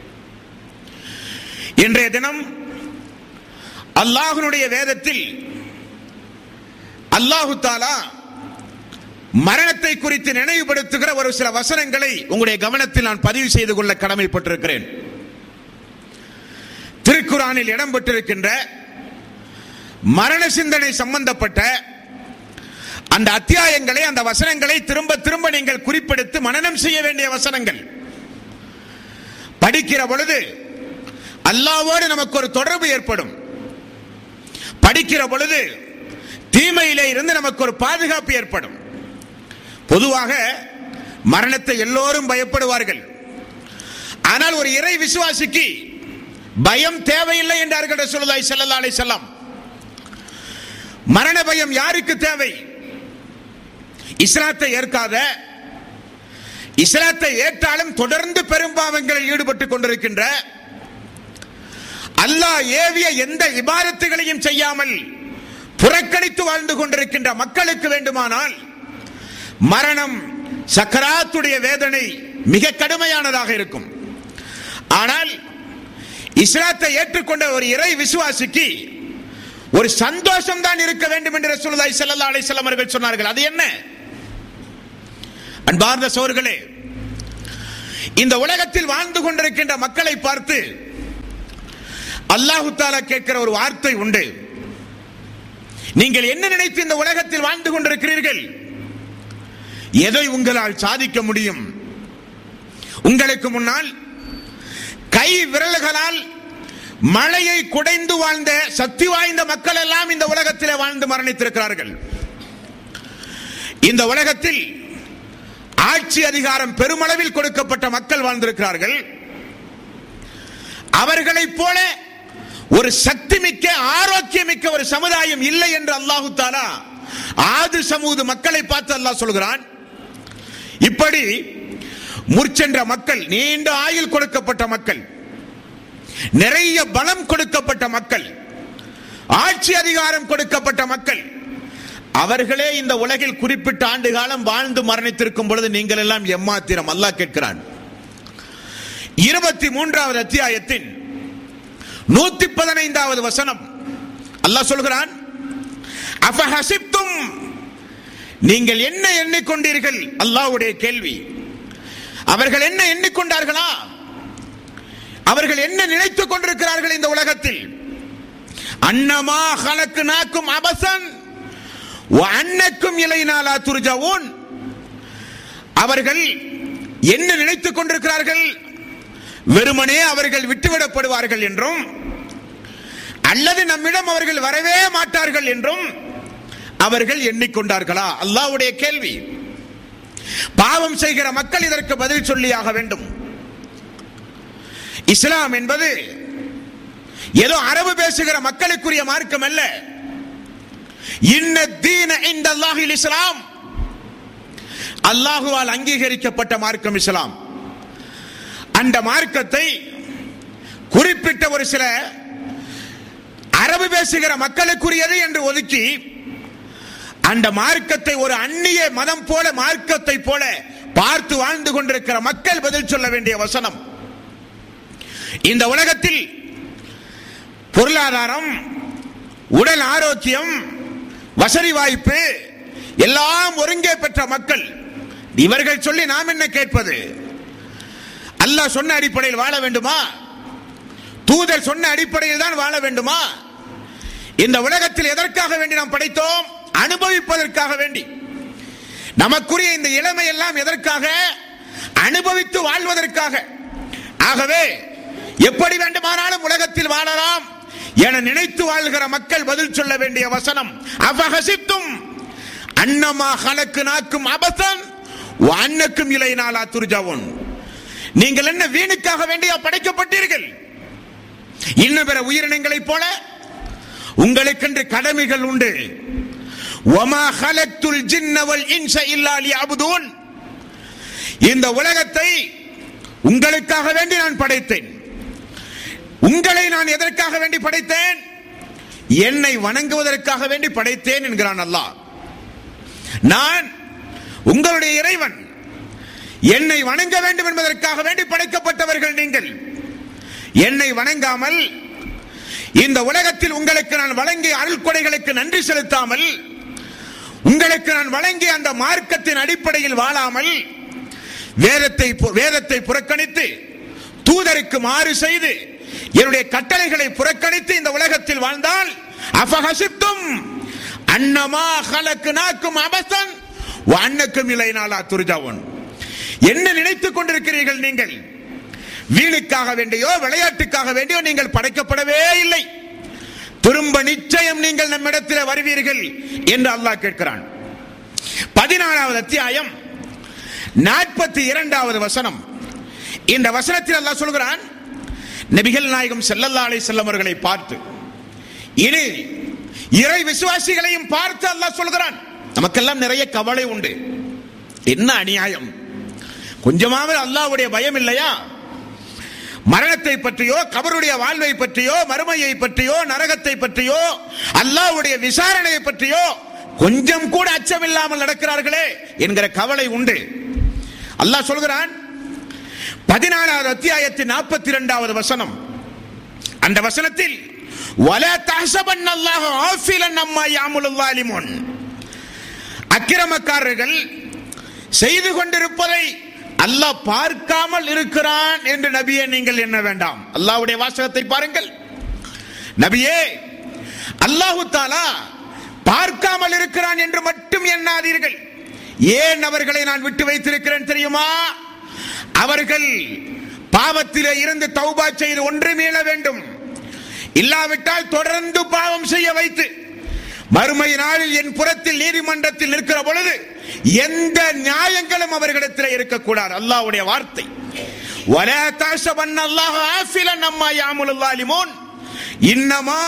இன்றைய தினம் அல்லாஹ்வுடைய வேதத்தில் அல்லாஹு தஆலா மரணத்தை குறித்து நினைவுபடுத்துகிற ஒரு சில வசனங்களை உங்களுடைய கவனத்தில் நான் பதிவு செய்து கொள்ள கடமைப்பட்டிருக்கிறேன். திருக்குர்ஆனில் இடம்பெற்றிருக்கின்ற மரண சிந்தனை சம்பந்தப்பட்ட அந்த அத்தியாயங்களை, அந்த வசனங்களை திரும்ப திரும்ப நீங்கள் குறிப்பெடுத்து மனனம் செய்ய வேண்டிய வசனங்கள். படிக்கிற பொழுது அல்லாஹ்வோடு நமக்கு ஒரு தொடர்பு ஏற்படும். படிக்கிற பொழுது தீமையிலே இருந்து நமக்கு ஒரு பாதுகாப்பு ஏற்படும். பொதுவாக மரணத்தை எல்லோரும் பயப்படுவார்கள். ஆனால் ஒரு இறை விசுவாசிக்கு பயம் தேவையில்லை என்றார்கள் ரசூலுல்லாஹி ஸல்லல்லாஹு அலைஹி வஸல்லம். மரண பயம் யாருக்கு தேவை? இஸ்லாத்தை ஏற்காத, இஸ்லாத்தை ஏற்றாலும் தொடர்ந்து பெரும்பாவங்களில் ஈடுபட்டுக் கொண்டிருக்கின்ற, அல்லாஹ் ஏவிய எந்த இபாதத்துகளையும் செய்யாமல் புறக்கணித்து வாழ்ந்து கொண்டிருக்கின்ற மக்களுக்கு வேண்டுமானால் மரணம், சக்கராத்துடைய வேதனை மிக கடுமையானதாக இருக்கும். ஆனால் இஸ்லாத்தை ஏற்றுக்கொண்ட ஒரு இறை விசுவாசிக்கு ஒரு சந்தோஷம் தான் இருக்க வேண்டும் என்று ரசூலுல்லாஹி ஸல்லல்லாஹு அலைஹி வஸல்லம் அவர்கள் சொன்னார்கள். அது என்ன? அன்பார்ந்த சகோதரர்களே, இந்த உலகத்தில் வாழ்ந்து கொண்டிருக்கின்ற மக்களை பார்த்து அல்லாஹு தஆலா கேட்கிற ஒரு வார்த்தை உண்டு. நீங்கள் என்ன நினைத்து இந்த உலகத்தில் வாழ்ந்து கொண்டிருக்கிறீர்கள்? எதை உங்களால் சாதிக்க முடியும்? உங்களுக்கு முன்னால் கை விரல்களால் மழையை குடைந்து வாழ்ந்த சக்தி வாய்ந்த மக்கள் எல்லாம் இந்த உலகத்தில் வாழ்ந்து மரணித்திருக்கிறார்கள். இந்த உலகத்தில் ஆட்சி அதிகாரம் பெருமளவில் கொடுக்கப்பட்ட மக்கள் வாழ்ந்திருக்கிறார்கள். அவர்களைப் போல ஒரு சக்தி மிக்க, ஆரோக்கியமிக்க ஒரு சமுதாயம் இல்லை என்று அல்லாஹு தஆலா ஆது சமூது மக்களை பார்த்து அல்லாஹ் சொல்கிறான். இப்படி முற்சென்ற மக்கள், நீண்ட ஆயுள் கொடுக்கப்பட்ட மக்கள், நிறைய பலம் கொடுக்கப்பட்ட மக்கள், ஆட்சி அதிகாரம் கொடுக்கப்பட்ட மக்கள், அவர்களே இந்த உலகில் குறிப்பிட்ட ஆண்டு காலம் வாழ்ந்து மரணித்திருக்கும் பொழுது நீங்கள் எல்லாம் எம்மாத்திரம்? அல்லாஹ் கேட்கிறான். இருபத்தி மூன்றாவது அத்தியாயத்தின் நூத்தி பதினைந்தாவது வசனம் அல்லாஹ் சொல்கிறான், அஃபஹஸிப்தும், நீங்கள் என்ன எண்ணிக்கொண்டீர்கள்? அல்லாஹ்வுடைய கேள்வி. அவர்கள் என்ன எண்ணிக்கொண்டார்களா? அவர்கள் என்ன நினைத்துக் கொண்டிருக்கிறார்கள் இந்த உலகத்தில்? அன்னமா ஹலக்னாக்கும் அபஸன் வ அன்னக்கும் இலைனா லா துர்ஜஊன். அவர்கள் என்ன நினைத்துக் கொண்டிருக்கிறார்கள்? வெறுமனே அவர்கள் விட்டுவிடப்படுவார்கள் என்றும், அல்லது நம்மிடம் அவர்கள் வரவே மாட்டார்கள் என்றும் அவர்கள் எண்ணிக்கொண்டார்களா? அல்லாஹ்வுடைய கேள்வி. பாவம் செய்கிற மக்கள் இதற்கு பதில் சொல்லியாக வேண்டும். இஸ்லாம் என்பது ஏதோ அரபு பேசுகிற மக்களுக்குரிய மார்க்கம் அல்ல. இன்ன தீன இன்தல்லாஹில் இஸ்லாம். அல்லாஹுவால் அங்கீகரிக்கப்பட்ட மார்க்கம் இஸ்லாம். அந்த மார்க்கத்தை குறிப்பிட்ட ஒரு சில அரபு பேசுகிற மக்களுக்குரியது என்று ஒதுக்கி அந்த மார்க்கத்தை ஒரு அந்நிய மதம் போல மார்க்கத்தை போல பார்த்து வாழ்ந்து கொண்டிருக்கிற மக்கள் பதில் சொல்ல வேண்டிய வசனம். இந்த உலகத்தில் பொருளாதாரம், உடல் ஆரோக்கியம், வசதி வாய்ப்பு எல்லாம் ஒருங்கே பெற்ற மக்கள். இவர்கள் சொல்லி நாம் என்ன கேட்பது? அல்லாஹ் சொன்ன அடிப்படையில் வாழ வேண்டுமா? தூதர் சொன்ன அடிப்படையில் தான் வாழ வேண்டுமா? இந்த உலகத்தில் எதற்காக வேண்டி நாம் படைத்தோம்? அனுபவிப்பதற்காக வேண்டி. நமக்குரிய இந்த இளமை எல்லாம் எதற்காக? அனுபவித்து வாழ்வதற்காக. ஆகவே எப்படி வேண்டுமானாலும் உலகத்தில் வாழலாம் என நினைத்து வாழ்கிற மக்கள் பதில் சொல்ல வேண்டிய வசனம், அஃபஹசிப்தும் அன்னமா ஹலக்னாக்கும் அபஸன் வ அன்னக்கும் இலைனா லா துர்ஜவுன். நீங்கள் என்ன வீணுக்காக வேண்டியா படைக்கப்பட்டீர்கள்? இன்னும் பிற உயிரினங்களைப் போல உங்களுக்கென்று கடமைகள் உண்டு. வமா ஹலக்துல் ஜின்ன வல் இன்ஸ இல்லா லியஅபுதூன். இந்த உலகத்தை உங்களுக்காக வேண்டி நான் படைத்தேன். உங்களை நான் எதற்காக வேண்டி படைத்தேன்? என்னை வணங்குவதற்காக வேண்டி படைத்தேன் என்கிறான் அல்லாஹ். நான் உங்களுடைய இறைவன், என்னை வணங்க வேண்டும் என்பதற்காக வேண்டி படைக்கப்பட்டவர்கள் நீங்கள். என்னை வணங்காமல் இந்த உலகத்தில் உங்களுக்கு நான் வழங்கிய அருள் கொடைகளுக்கு நன்றி செலுத்தாமல், உங்களுக்கு நான் வழங்கிய அந்த மார்க்கத்தின் அடிப்படையில் வாழாமல், வேதத்தை வேதத்தை புறக்கணித்து தூதருக்கு மாறு செய்து என்னுடைய கட்டளைகளை புறக்கணித்து இந்த உலகத்தில் வாழ்ந்தால், அஃபஹசிப்தும் அன்னமா ஹலக்னாக்கும் அபஸன் வ அன்னக்கும் இலைனா லா துர்ஜவுன். என்ன நினைத்துக் கொண்டிருக்கிறீர்கள் நீங்கள்? வீணுக்காக வேண்டியோ விளையாட்டுக்காக வேண்டியோ நீங்கள் படைக்கப்படவே இல்லை. திரும்ப நிச்சயம் நீங்கள் நம்மிடத்தில் வருவீர்கள் என்று அல்லாஹ் கேட்கிறான். பதினாலாவது அத்தியாயம் நாற்பத்தி இரண்டாவது வசனம். இந்த வசனத்தில் அல்லாஹ் சொல்கிறான், நபிகள் நாயகம் ஸல்லல்லாஹு அலைஹி வஸல்லம் அவர்களை பார்த்து, இனி இறை விசுவாசிகளையும் பார்த்து அல்லாஹ் சொல்கிறான். நமக்கெல்லாம் நிறைய கவலை உண்டு. என்ன அநியாயம்! கொஞ்சமாவது அல்லாஹ்வுடைய பயம் இல்லையா? மரணத்தை பற்றியோ, கபருடைய வாழ்வை பற்றியோ, மறுமையை பற்றியோ, நரகத்தை பற்றியோ, அல்லாஹ்வுடைய விசாரணையை பற்றியோ கொஞ்சம் கூட அச்சமில்லாமல் நடக்கிறார்களே என்கிற கவலை உண்டு. அல்லாஹ் சொல்கிறான், பதினாலாவது அத்தியாயத்தின் நாற்பத்தி இரண்டாவது வசனம். அந்த வசனத்தில், வலா தஹ்ஸபன்னல்லாஹு ஆஃபிலன் அம்மா யஅமலுல் ஸாலிமூன். அக்கிரமக்காரர்கள் செய்து கொண்டிருப்பதை அல்லாஹ் பார்க்காமல் இருக்கிறான் என்று நபியே நீங்கள் எண்ண வேண்டாம். அல்லாஹ்வுடைய வாசகத்தை பாருங்கள். நபியே, அல்லாஹ் தஆலா பார்க்காமல் இருக்கிறான் என்று மட்டும் எண்ணாதீர்கள். ஏன் அவர்களை நான் விட்டு வைத்திருக்கிறேன் தெரியுமா? அவர்கள் பாவத்திலே இருந்து தௌபா செய்து ஒன்று மீள வேண்டும். இல்லாவிட்டால் தொடர்ந்து பாவம் செய்ய வைத்து மறுமை நாளில் என் புறத்தில் நீதிமன்றத்தில் நிற்கிற பொழுது எந்த நியாயங்களும் அவர்களிடத்தில் இருக்கக்கூடாது. அல்லாஹ்வுடைய வார்த்தை, வலா தஹ்ஸபன்னல்லாஹு ஆஃபிலன் அம்மா யஅமலுல் ஸாலிமூன் இன்னமா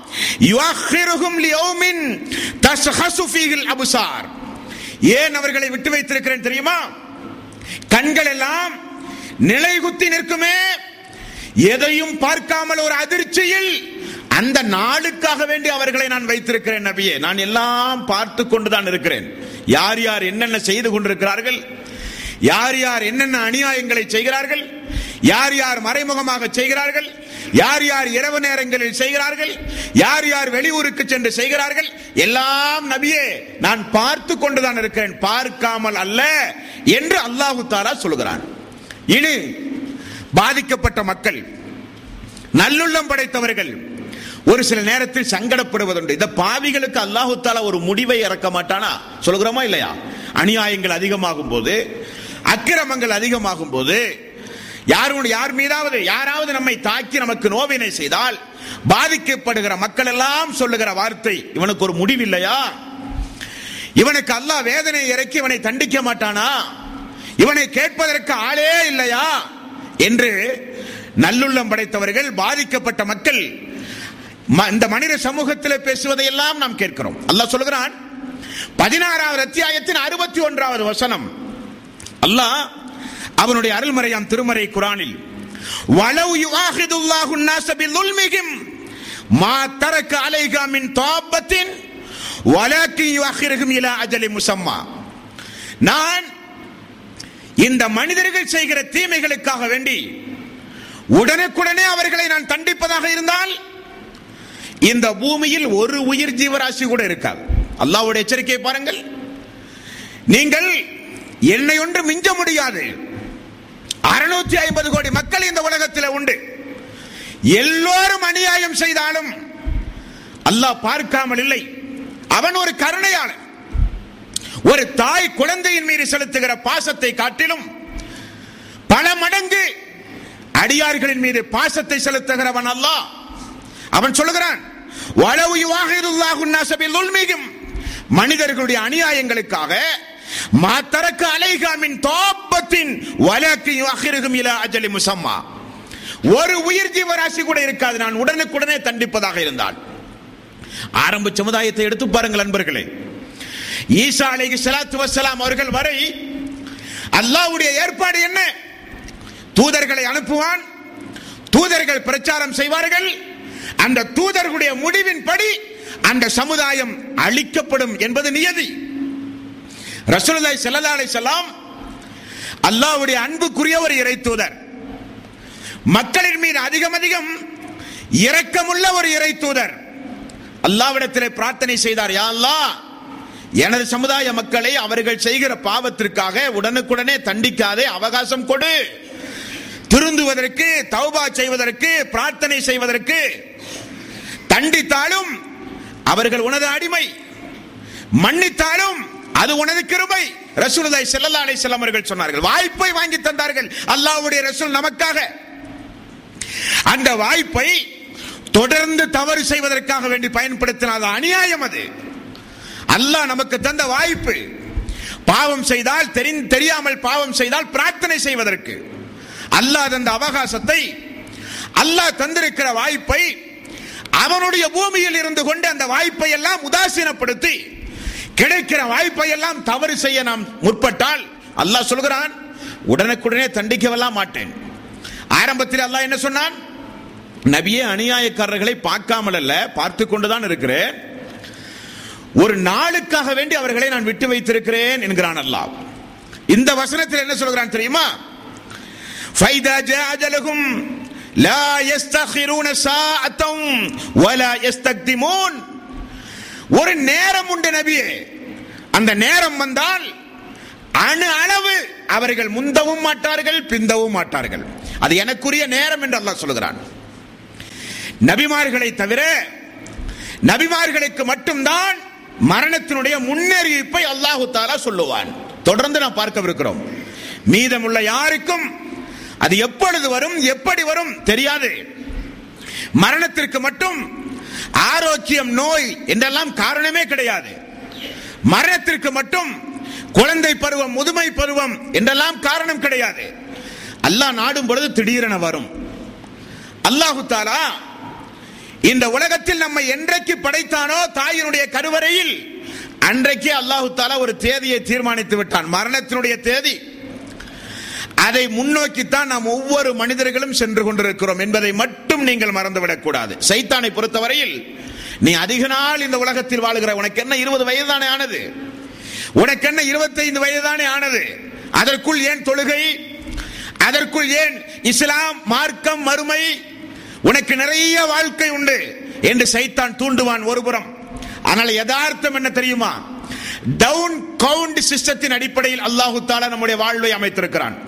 யுஅখিরுஹும் லியௌமின் தஸ்ஹஸு ஃபீஹில் அப்சார். ஏன் அவர்களை விட்டு வைத்திருக்கிறேன் தெரியுமா? கண்கள் எல்லாம் நிலைகுத்தி நிற்குமே, எதையும் பார்க்காமல் ஒரு அதிர்ச்சியில், அந்த நாளுக்காக வேண்டி அவர்களை நான் வைத்திருக்கிறேன். நபியே, நான் எல்லாம் பார்த்து கொண்டுதான் இருக்கிறேன். யார் யார் என்னென்ன செய்து கொண்டிருக்கிறார்கள், யார் யார் என்னென்ன அநியாயங்களை செய்கிறார்கள், யார் யார் மறைமுகமாக செய்கிறார்கள், யார் யார் இரவு நேரங்களில் செய்கிறார்கள், யார் யார் வெளியூருக்கு சென்று செய்கிறார்கள், எல்லாம் நபியே நான் பார்த்து கொண்டுதான் இருக்கிறேன், பார்க்காமல் அல்ல என்று அல்லாஹு தஆலா சொல்கிறான். இனி பாதிக்கப்பட்ட மக்கள், நல்லுள்ளம் படைத்தவர்கள் ஒரு சில நேரத்தில் சங்கடப்படுவதுண்டு. இந்த பாவிகளுக்கு அல்லாஹு தஆலா ஒரு முடிவை இறக்க மாட்டானா? சொல்கிறோமா இல்லையா? அநியாயங்கள் அதிகமாகும் போது, அக்கிரமங்கள் அதிகமாகும் போது, யாருடைய யார் மீதாவது யாராவது நம்மை தாக்கி நமக்கு நோவினை செய்தால் பாதிக்கப்படுகிற மக்கள் எல்லாம் சொல்லுகிற வார்த்தை, இவனுக்கு ஒரு முடிவில்லையா? இவனுக்கு அல்லாஹ் வேதனை இறக்கி இவனை தண்டிக்க மாட்டானா? இவனை கேட்பதற்கு ஆளே இல்லையா என்று நல்லுள்ளம் படைத்தவர்கள், பாதிக்கப்பட்ட மக்கள் இந்த மனித சமூகத்தில் பேசுவதை எல்லாம் நாம் கேட்கிறோம். அல்லாஹ் சொல்கிறான், பதினாறாவது அத்தியாயத்தின் அறுபத்தி ஒன்றாவது வசனம். அல்லாஹ் அவனுடைய அருள்மறையாம் திருமறை குரானில், வலவ் யுஆஹிதுல்லாஹு الناس بظلمهم மா தரக்க அலைஹா மின் தாபத்தின் வலக்கின் யுஅக்கிருஹும் இலா அஜலி முஸம்மா. நான் இந்த மனிதர்கள் செய்கிற தீமைகளுக்காக வேண்டி உடனுக்குடனே அவர்களை நான் தண்டிப்பதாக இருந்தால் இந்த பூமியில் ஒரு உயிர் ஜீவராசி கூட இருக்காது. அல்லாஹ்வுடைய எச்சரிக்கையை பாருங்கள். நீங்கள் என்னை ஒன்று மிஞ்ச முடியாது. அறுநூத்தி ஐம்பது கோடி மக்கள் இந்த உலகத்தில் உண்டு. எல்லோரும் அநியாயம் செய்தாலும் அல்லாஹ் பார்க்காமல் இல்லை. அவன் ஒரு கருணையாளன். ஒரு தாய் குழந்தையின் மீது செலுத்துகிற பாசத்தை காட்டிலும் பல மடங்கு அடியார்களின் மீது பாசத்தை செலுத்துகிறவன் அல்லாஹ். அவன் சொல்லுகிறான், வலவு யுவாஹிருல்லாஹு ன்னாஸ பில்லுல்மிஹிம், மனிதர்களுடைய அநியாயங்களுக்காக மா தரக்க அலைஹா மின் தாபத்தின் வலக்கின் யுஅக்கிருஹும் இலா அஜலி முஸம்மா, ஒரு உயிர் ஜீவராசி கூட இருக்காது நான் உடனுக்குடனே தண்டிப்பதாக இருந்தால். ஆரம்ப சமுதாயத்தை எடுத்து பாருங்கள் அன்பர்களே. ஈசா அலைஹிஸ்ஸலாத்து வஸ்ஸலாம் அவர்கள் வரை அல்லாஹ்வுடைய ஏற்பாடு என்ன? தூதர்களை அனுப்புவான், தூதர்கள் பிரச்சாரம் செய்வார்கள், அந்த தூதர்களுடைய முடிவின்படி அந்த சமுதாயம் அழிக்கப்படும் என்பது நியதி. ரசூலுல்லாஹி ஸல்லல்லாஹு அலைஹி வஸல்லம் அல்லாஹ்வுடைய அன்புக்குரிய ஒரு இறை தூதர், மக்களின் மீது அதிகம் அதிகம் இரக்கமுள்ள ஒரு இறை தூதர். அல்லாஹ்விடத்திலே பிரார்த்தனை செய்தார், யா அல்லாஹ், எனது சமுதாய மக்களை அவர்கள் செய்கிற பாவத்திற்காக உடனுக்குடனே தண்டிக்காதே, அவகாசம் கொடு, திருந்துவதற்கு, தௌபா செய்வதற்கு, பிரார்த்தனை செய்வதற்கு. தண்டித்தாலும் அவர்கள் உனது அடிமை, மன்னித்தாலும் அது உனது கிருபை. ரசூலுல்லாஹி ஸல்லல்லாஹு அலைஹி வஸல்லம் அவர்கள் சொன்னார்கள். வாய்ப்பை வாங்கி தந்தார்கள் அல்லாஹ்வுடைய ரசூல் நமக்காக. அந்த வாய்ப்பை தொடர்ந்து தவறு செய்வதற்காக வேண்டி பயன்படுத்தினால் அநியாயம். அது அல்லாஹ் நமக்கு தந்த வாய்ப்பு. பாவம் செய்தால், தெரியாமல் பாவம் செய்தால் பிரார்த்தனை செய்வதற்கு அல்லாஹ் தந்த அவகாசத்தை, அல்லாஹ் தந்திருக்கிற வாய்ப்பை அவனுடைய பூமியில் இருந்து கொண்டு அந்த வாய்ப்பை எல்லாம் உதாசீனப்படுத்தி கிடைக்கிற வாய்ப்பை எல்லாம் தவறு செய்ய நாம் முற்பட்டால் அல்லாஹ் சொல்கிறான், உடனுக்குடனே தண்டிக்கவெல்லாம் மாட்டேன். ஆரம்பத்தில் அல்லாஹ் என்ன சொன்னான்? நபியே, அநியாயக்காரர்களை பார்க்காமல் அல்ல, பார்த்து கொண்டுதான் இருக்கிறேன். ஒரு நாளுக்காக வேண்டி அவர்களை நான் விட்டு வைத்திருக்கிறேன் என்கிறான் அல்லாஹ். இந்த வசனத்தில் என்ன சொல்கிறான் தெரியுமா? ஃபைதா ஜஅஜலஹும் லா யஸ்தখিরூன சாஅத்தம் வலா யஸ்தக்திமூன். ஒரு நேரம் உண்டு நபியே, அந்த நேரம் வந்தால் அணு அளவு அவர்கள் முந்தவும் மாட்டார்கள், பிந்தவும் மாட்டார்கள். அது எனக்குரிய நேரம் என்று அல்லாஹ் சொல்கிறான். நபிமார்களை தவிர நபிமார்களுக்கு மட்டும்தான் மரணத்தினுடைய முன்னறிவிப்பை அல்லாஹு தஆலா சொல்லுவான். தொடர்ந்து நாம் பார்க்கவிருக்கிறோம். மீதமுள்ள யாருக்கும் அது எப்பொழுது வரும், எப்படி வரும் தெரியாது. மரணத்திற்கு மட்டும் ஆரோக்கியம், நோய் என்றெல்லாம் காரணமே கிடையாது. மரணத்திற்கு மட்டும் குழந்தை பருவம், முதுமை பருவம் என்றெல்லாம் காரணம் கிடையாது. அல்லாஹ் நாடும் பொழுது திடீரென வரும். அல்லாஹு தஆலா இந்த உலகத்தில் நம்மை என்றைக்கு படைத்தானோ தாயினுடைய கருவறையில், அன்றைக்கே அல்லாஹு தஆலா ஒரு தேதியை தீர்மானித்து விட்டான், மரணத்தினுடைய தேதி. அதை முன்னோக்கித்தான் நாம் ஒவ்வொரு மனிதர்களும் சென்று கொண்டிருக்கிறோம் என்பதை மட்டும் நீங்கள் மறந்துவிடக் கூடாது. சைத்தானை பொறுத்தவரையில், நீ அதிக நாள் இந்த உலகத்தில் வாழுகிற, உனக்கு என்ன இருபது வயது தானே ஆனது, உனக்கு என்ன இருபத்தைந்து வயது தானே ஆனது, அதற்குள் ஏன் தொழுகை, அதற்குள் ஏன் இஸ்லாம், மார்க்கம், மறுமை, உனக்கு நிறைய வாழ்க்கை உண்டு என்று சைத்தான் தூண்டுவான் ஒருபுறம். ஆனால் யதார்த்தம் என்ன தெரியுமா? டவுன் கவுண்ட் சிஸ்டத்தின் அடிப்படையில் அல்லாஹு தஆலா நம்முடைய வாழ்வை அமைத்திருக்கிறான்.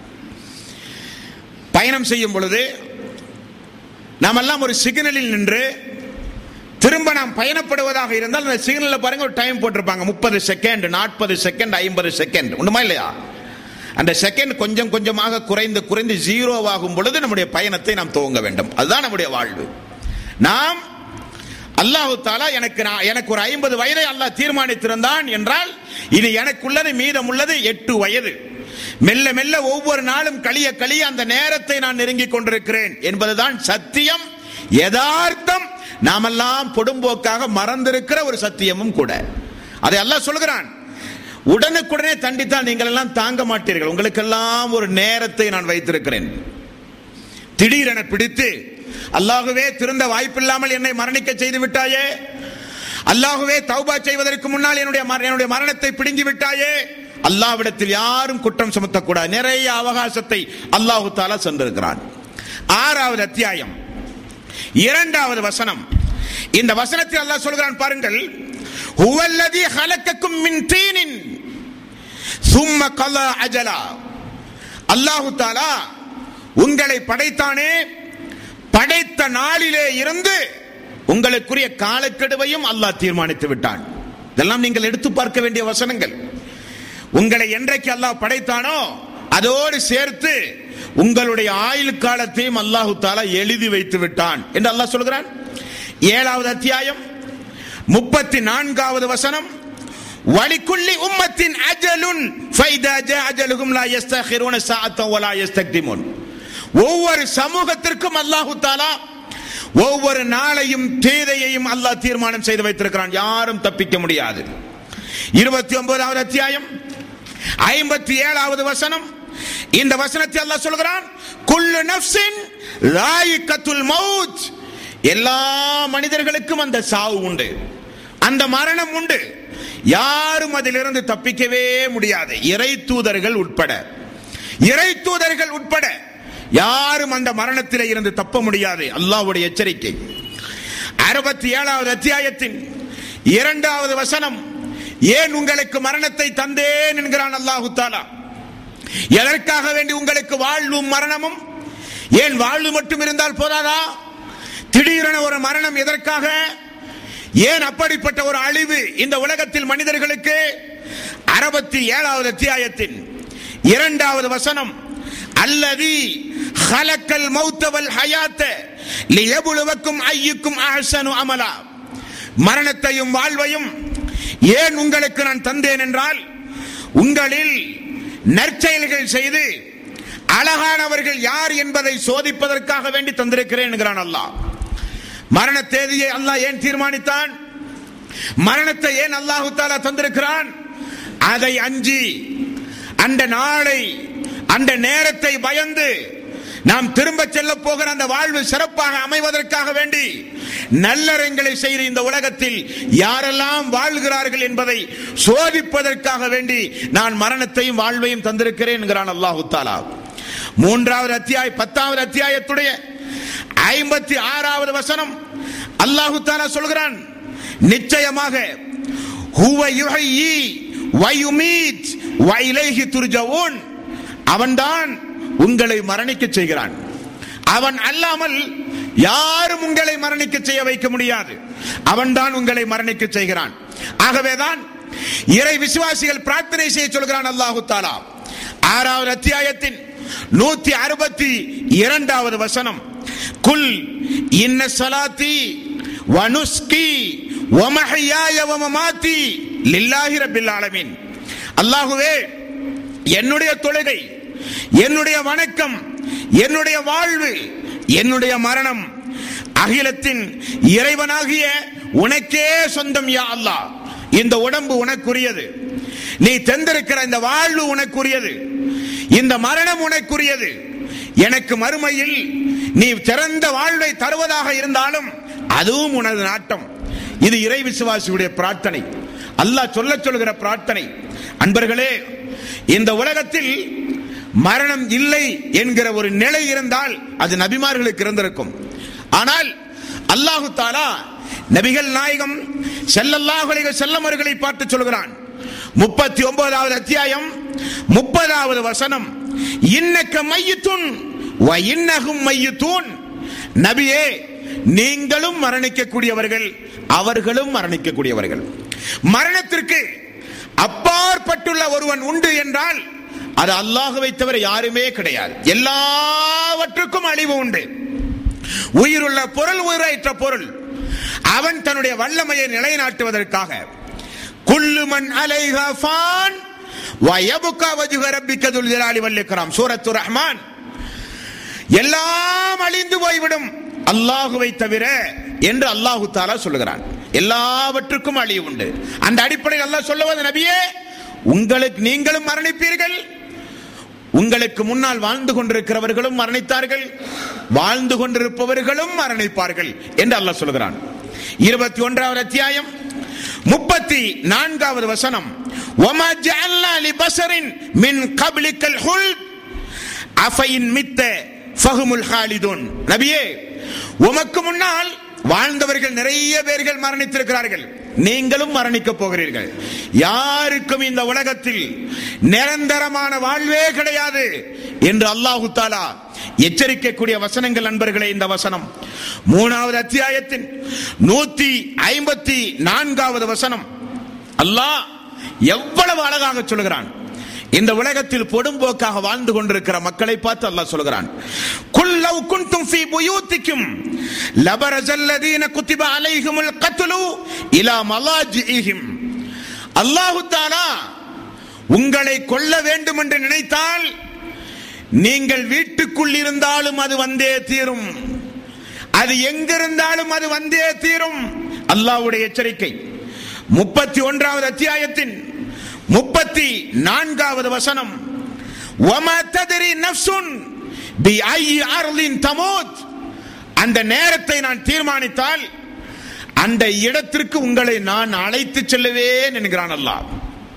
பயணம் செய்யும் பொழுது நாம் எல்லாம் ஒரு சிக்னலில் நின்று திரும்ப நாம் பயணப்படுவதாக இருந்தால் அந்த சிக்னல்ல பாருங்க ஒரு டைம் போட்டிருப்பாங்க, முப்பது செகண்ட், நாற்பது செகண்ட், ஐம்பது செகண்ட். உண்டுமா இல்லையா? அந்த செகண்ட் கொஞ்சம் கொஞ்சமாக குறைந்து குறைந்து ஜீரோவாகும் பொழுது நம்முடைய பயணத்தை நாம் துவங்க வேண்டும். அதுதான் நம்முடைய வாழ்வு. நாம் அல்லாஹு தஆலா எனக்கு எனக்கு ஒரு ஐம்பது வயதை அல்லாஹ் தீர்மானித்திருந்தான் என்றால் இது எனக்குள்ளது, மீதம் உள்ளது எட்டு வயது. மெல்ல மெல்ல ஒவ்வொரு நாளும் கழிய கழிய அந்த நேரத்தை நான் நெருங்கிக் கொண்டிருக்கிறேன் என்பதுதான் சத்தியம், யதார்த்தம். நாமெல்லாம் பொடும்போக்காக மறந்திருக்கிற ஒரு சத்தியமும் கூட. அதை அல்லாஹ் சொல்கிறான், உடனுக்குடனே தண்டித்தால் நீங்கள் எல்லாம் தாங்க மாட்டீர்கள், உங்களுக்கெல்லாம் ஒரு நேரத்தை நான் வைத்திருக்கிறேன். திடீரென பிடித்து அல்லாஹ்வே திருந்த வாய்ப்பில்லாமல் என்னை மரணிக்க செய்து விட்டாயே, அல்லாஹ்வே தௌபா செய்வதற்கு முன்னால் என்னுடைய என்னுடைய மரணத்தை பிடுங்கி விட்டாயே. அல்லாஹ்விடத்தில் யாரும் குற்றம் சுமத்தக்கூடாது. நிறைய அவகாசத்தை அல்லாஹு தஆலா சென்றிருக்கிறான். ஆறாவது அத்தியாயம் இரண்டாவது வசனம். இந்த வசனத்தில் அல்லாஹ் சொல்கிறான் பாருங்கள், ஹுவல்லதி ஹலக்கக்கும் மின் தீனின் சும்ம கலா அஜலா. அல்லாஹு தஆலா உங்களை படைத்தானே, படைத்த நாளிலே இருந்து உங்களுக்குரிய காலக்கெடுவையும் அல்லாஹ் தீர்மானித்து விட்டான். இதெல்லாம் நீங்கள் எடுத்து பார்க்க வேண்டிய வசனங்கள். உங்களை என்றைக்கு அல்லாஹ் படைத்தானோ அதோடு சேர்த்து உங்களுடைய ஆயுள் காலத்தையும் அல்லாஹு தஆலா எழுதி வைத்து விட்டான் என்று அல்லாஹ் சொல்கிறான். ஏழாவது அத்தியாயம் முப்பத்தி நான்காவது வசனம், வலிக்குல்லி உம்மத்தின் அஜலுன் ஃபைதா ஜா அஜலுஹும் லா யஸ்தகிருன ஸாஅத்தன் வலா யஸ்தக்திமுன். ஒவ்வொரு சமூகத்திற்கும் அல்லாஹு தஆலா ஒவ்வொரு நாளையும் தேதியையும் அல்லாஹ் தீர்மானம் செய்து வைத்திருக்கிறான். யாரும் தப்பிக்க முடியாது. இருபத்தி ஒன்பதாவது அத்தியாயம் ஐம்பத்தி ஏழாவது வசனம். இந்த வசனத்தை அல்லாஹ் சொல்கிறான், குல்லு நஃப்ஸின் ராயிகத்துல் மௌத். எல்லா மனிதர்களுக்கும் அந்த சாவு உண்டு, அந்த மரணம் உண்டு. யாரும் அதிலிருந்து தப்பிக்கவே முடியாது. இறை தூதர்கள் உட்பட இறை தூதர்கள் உட்பட யாரும் அந்த மரணத்திலே இருந்து தப்ப முடியாது. அல்லாஹ்வுடைய எச்சரிக்கை. அறுபத்தி ஏழாவது அத்தியாயத்தின் இரண்டாவது வசனம், ஏன் உங்களுக்கு மரணத்தை தந்தேன் என்கிறான் அல்லாஹு தஆலா. எதற்காக வேண்டி உங்களுக்கு வாழ்வும் மரணமும்? ஏன் வாழ்வு மட்டும் இருந்தால் போதாதா? திடீரென ஒரு மரணம் எதற்காக? ஏன் அப்படிப்பட்ட ஒரு அழிவு இந்த உலகத்தில் மனிதர்களுக்கு? அறுபத்தி ஏழாவது அத்தியாயத்தின் இரண்டாவது வசனம், அல்லதி ஹலக்கல் மௌத வல் ஹயாத்த லியப்லுவக்கும் அய்யுக்கும் அஹ்ஸனு அமலா. மரணத்தையும் வாழ்வையும் ஏன் உங்களுக்கு நான் தந்தேன் என்றால், உங்களில் நற்செயல்கள் செய்து அழகானவர்கள் யார் என்பதை சோதிப்பதற்காக வேண்டி தந்திருக்கிறேன் என்கிறான் அல்லாஹ். மரண தேதியை அல்லாஹ் ஏன் தீர்மானித்தான்? மரணத்தை ஏன் அல்லாஹு தஆலா தந்திருக்கிறான்? அதை அஞ்சி, அந்த நாளை அந்த நேரத்தை பயந்து நாம் திரும்ப செல்ல போகிற அந்த வாழ்வு சிறப்பாக அமைவதற்காக வேண்டி நல்லறங்களை செய்து இந்த உலகத்தில் யாரெல்லாம் வாழ்கிறார்கள் என்பதை சோதிப்பதற்காக வேண்டி நான் மரணத்தையும் வாழ்வையும் தந்திருக்கிறேன் என்கிறான் அல்லாஹு தஆலா. மூன்றாவது அத்தியாய பத்தாவது அத்தியாயத்துடைய ஐம்பத்தி ஆறாவது வசனம் அல்லாஹு தஆலா சொல்கிறான், நிச்சயமாக ஹுவ யுஹ்யி வ யுமீத் வ இலைஹி துர்ஜஊன். அவன்தான் உங்களை மரணிக்க செய்கிறான். அவன் அல்லாமல் யாரும் உங்களை மரணிக்க செய்ய வைக்க முடியாது. அவன்தான் உங்களை மரணிக்க செய்கிறான். ஆகவேதான் இறை விசுவாசிகள் பிரார்த்தனை செய்ய சொல்கிறான் அல்லாஹு தஆலா. ஆறாவது அத்தியாயத்தின் நூத்தி அறுபத்தி இரண்டாவது வசனம், குல் இன்ன ஸலாத்தி வ நுஸ்கி வ மஹ்யாய வ மமாத்தி லில்லாஹி ரப்பில் ஆலமீன். அல்லாஹ்வே, என்னுடைய தொழுகை, என்னுடைய வணக்கம், என்னுடைய வாழ்வு, என்னுடைய மரணம் அகிலத்தின் இறைவனாகிய உனக்கே சொந்தம் யா அல்லாஹ். இந்த உடம்பு உனக்குரியது, நீ தந்திருக்கிற இந்த வாழ்வு உனக்குரியது, இந்த மரணம் உனக்குரியது. எனக்கு மறுமையில் நீ சிறந்த வாழ்வை தருவதாக இருந்தாலும் அதுவும் உனது நாட்டம். இது இறை விசுவாசியுடைய பிரார்த்தனை, அல்லாஹ் சொல்ல சொல்கிற பிரார்த்தனை. அன்பர்களே, இந்த உலகத்தில் மரணம் இல்லை என்கிற ஒரு நிலை இருந்தால் அது நபிமார்களுக்கு இருந்திருக்கும். ஆனால் அல்லாஹு தஆலா நபிகள் நாயகம் ஸல்லல்லாஹு அலைஹி வஸல்லம் அவர்களை பார்த்து சொல்கிறான். முப்பத்தி ஒன்பதாவது அத்தியாயம் முப்பதாவது வசனம், இன்னக மையித்துன் வ இன்னஹும் மையித்தூன். நபியே, நீங்களும் மரணிக்கக்கூடியவர்கள், அவர்களும் மரணிக்கக்கூடியவர்கள். மரணத்திற்கு அப்பாற்பட்டுள்ள ஒருவன் உண்டு என்றால் அது அல்லாஹ்வை தவிர யாருமே கிடையாது. எல்லாவற்றுக்கும் அழிவு உண்டு. உயிருள்ள பொருள், உயிரற்ற பொருள், அவன் தன்னுடைய வல்லமையை நிலைநாட்டுவதற்காக குல்லு மன் அலைஹா ஃபான் வ யப்கா வஜ்ஹு ரப்பிக துல் ஜலாலி வல் இக்ராம். சூரத்துர் ரஹ்மான். எல்லாம் அழிந்து போய்விடும் அல்லாஹ்வை தவிர என்று அல்லாஹு தஆலா சொல்லுகிறான். எல்லாவற்றுக்கும் அழிவு உண்டு. அந்த அடிப்படையில் அல்லாஹ் சொல்லுவது, நபியே, உங்களுக்கு நீங்களும் மரணிப்பீர்கள், உங்களுக்கு முன்னால் வாழ்ந்து கொண்டிருக்கிறவர்களும் மரணித்தார்கள், வாழ்ந்து கொண்டிருப்பவர்களும் மரணிப்பார்கள் என்று அல்லாஹ் சொல்கிறான். இருபத்தி ஒன்றாவது அத்தியாயம் முப்பத்தி நான்காவது வசனம், வமா ஜஅல்னா லிபஸரின் மின் கப்லிக்கல் ஹுல்த் அஃபைன் மித்த ஃபஹுமுல் ஹாலிதுன். நபியே, உமக்கு முன்னால் வாழ்ந்தவர்கள் நிறைய பேர்கள் மரணித்திருக்கிறார்கள், நீங்களும் மரணிக்க போகிறீர்கள். யாருக்கும் இந்த உலகத்தில் நிரந்தரமான வாழ்வே கிடையாது என்று அல்லாஹு தஆலா எச்சரிக்கக்கூடிய வசனங்கள் நண்பர்களே. இந்த வசனம் மூணாவது அத்தியாயத்தின் நூத்தி ஐம்பத்தி நான்காவது வசனம். அல்லாஹ் எவ்வளவு அழகாக சொல்கிறான். இந்த உலகத்தில் பொடும்போக்காக வாழ்ந்து கொண்டிருக்கிற மக்களை பார்த்து அல்லாஹ் சொல்கிறான், குல் லவ் குன்தும் ஃபீ புயூத்திக்கும் லபரஸல்லதீன குத்திப அலைஹிமுல் கத்லு இலா மலாஜிஹிம். அல்லாஹ் தஆலா உங்களை கொல்ல வேண்டும் என்று நினைத்தால் நீங்கள் வீட்டுக்குள் இருந்தாலும் அது வந்தே தீரும், அது எங்கிருந்தாலும் அது வந்தே தீரும். அல்லாஹ்வுடைய எச்சரிக்கை. முப்பத்தி ஒன்றாவது அத்தியாயத்தின் முப்பத்தி நான்காவது வசனம், வமா தத்ரி நஃப்சுன் பிஐ அர்லின் தமூத். அந்த நேரத்தை நான் தீர்மானித்தால் அந்த இடத்திற்கு உங்களை நான் அழைத்து செல்லுவேன் என்கிறான் அல்லாஹ்.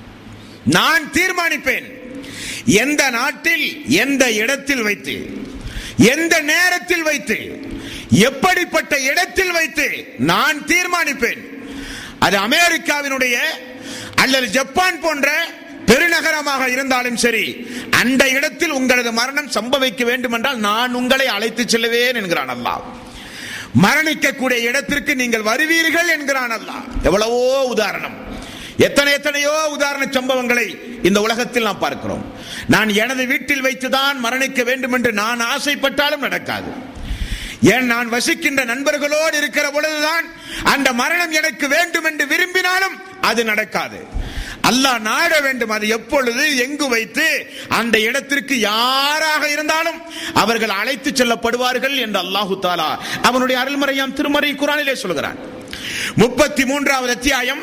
நான் தீர்மானிப்பேன் எந்த நாட்டில், எந்த இடத்தில் வைத்து, எந்த நேரத்தில் வைத்து, எப்படிப்பட்ட இடத்தில் வைத்து நான் தீர்மானிப்பேன். அது அமெரிக்காவினுடைய அல்லது ஜப்பான் போன்ற பெருநகரமாக இருந்தாலும் சரி, அந்த இடத்தில் உங்களது மரணம் சம்பவிக்க வேண்டும் என்றால் நான் உங்களை அழைத்து செல்லுவேன் என்கிறான் அல்லாஹ். மரணிக்கக்கூடிய இடத்திற்கு நீங்கள் வருவீர்கள் என்கிறான் அல்லாஹ். எவ்வளவோ உதாரணம், எத்தனை எத்தனையோ உதாரண சம்பவங்களை இந்த உலகத்தில் நாம் பார்க்கிறோம். நான் எனது வீட்டில் வைத்துதான் மரணிக்க வேண்டும் என்று நான் ஆசைப்பட்டாலும் நடக்காது. ஏன், நான் வசிக்கின்ற நண்பர்களோடு இருக்கிற பொழுதுதான் அந்த மரணம் எனக்கு வேண்டும் என்று விரும்பினாலும் அது நடக்காது. அல்லாஹ் நாட வேண்டும். அது எப்பொழுது, எங்கு வைத்து, அந்த இடத்திற்கு யாராக இருந்தாலும் அவர்கள் அழைத்து செல்லப்படுவார்கள் என்று அல்லாஹு தஆலா அவனுடைய அருள்மறையாம் திருமறை குர்ஆனிலே சொல்கிறான். முப்பத்தி மூன்றாவது அத்தியாயம்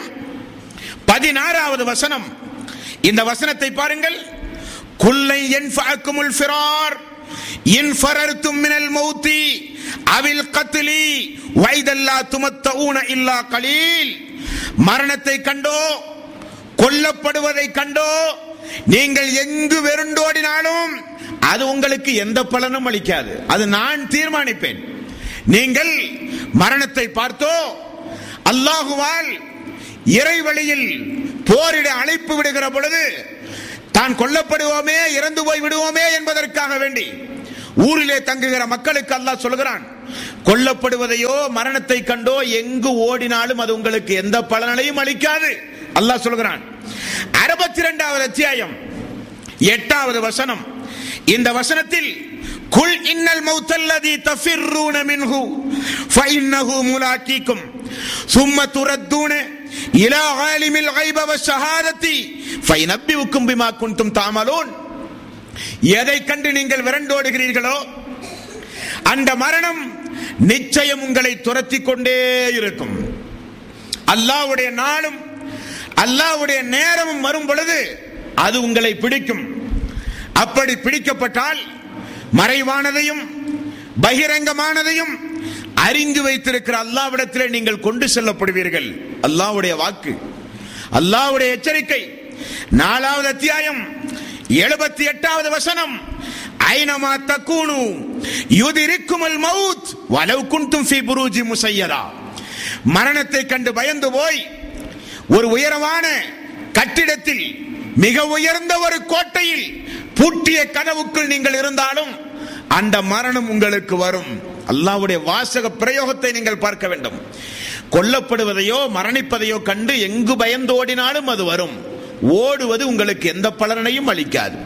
பதினாறாவது வசனம். இந்த வசனத்தை பாருங்கள். குல்லை யன்ஃபஅக்குமுல் ஃபிரார் இன் ஃபரர்தும் மினல் மௌத்தி அவில் கத்லி வைதல்லா துமத்தஊன இல்லா கலீல். மரணத்தை கண்டோ, கொல்லப்படுவதை கண்டோ நீங்கள் எங்கு வெருண்டோடினாலும் அது உங்களுக்கு எந்த பலனும் அளிக்காது. அது நான் தீர்மானிப்பேன். நீங்கள் மரணத்தை பார்த்தோ, அல்லாஹுவால் இறைவழியில் போரிட அழைப்பு விடுகிற பொழுது தான் கொல்லப்படுவோமே, இறந்து போய் விடுவோமே என்பதற்காக வேண்டி ஊரிலே தங்குகிற மக்களுக்கு அல்லாஹ் சொல்கிறான், கொல்லப்படுவதையோ மரணத்தை கண்டோ எங்கு ஓடினாலும் அது உங்களுக்கு எந்த பலனையும் அளிக்காது. அல்லாஹ் சொல்கிறான். அறுபத்தி இரண்டாவது அத்தியாயம் எட்டாவது வசனம். இந்த வசனத்தில் குல் இன்னல் மௌத்தல்லதி தஃபிர்ரூன மின்ஹு ஃபஇன்னஹு முலாக்கீக்கும் சும்ம துரத்தூன இலா ஆலிமில் கைப வஷ்ஷஹாதத்தி ஃபயனப்பியுக்கும் பிமா குன்தும் தஅமலூன். எதை கண்டு நீங்கள் விரண்டோடுகிறீர்களோ அந்த மரணம் நிச்சயம் உங்களை துரத்தி கொண்டே இருக்கும். அல்லாஹ்வுடைய நாளும் அல்லாஹ்வுடைய நேரமும் வரும் பொழுது அது உங்களை பிடிக்கும். அப்படி பிடிக்கப்பட்டால் மறைவானதையும் பகிரங்கமானதையும் அறிந்து வைத்திருக்கிற அல்லாஹ்விடத்திலே நீங்கள் கொண்டு செல்லப்படுவீர்கள். அல்லாஹ்வுடைய வாக்கு, அல்லாஹ்வுடைய எச்சரிக்கை. நாலாவது அத்தியாயம் எழுபத்தி எட்டாவது வசனம். ஐனமா தக்கூனு யுதிரிக்குமுல் மௌத் வலவ் குன்தும் ஃபீ புரூஜி முஸய்யதா. மரணத்தை கண்டு பயந்து போய் ஒரு உயரமான கட்டிடத்தில், மிக உயர்ந்த ஒரு கோட்டையில் பூட்டிய கதவுக்குள் நீங்கள் இருந்தாலும் அந்த மரணம் உங்களுக்கு வரும். அல்லாஹ்வுடைய வாசக பிரயோகத்தை நீங்கள் பார்க்க வேண்டும். கொல்லப்படுவதையோ மரணிப்பதையோ கண்டு எங்கு பயந்தோடினாலும் அது வரும். ஓடுவது உங்களுக்கு எந்த பலனையும் அளிக்காது.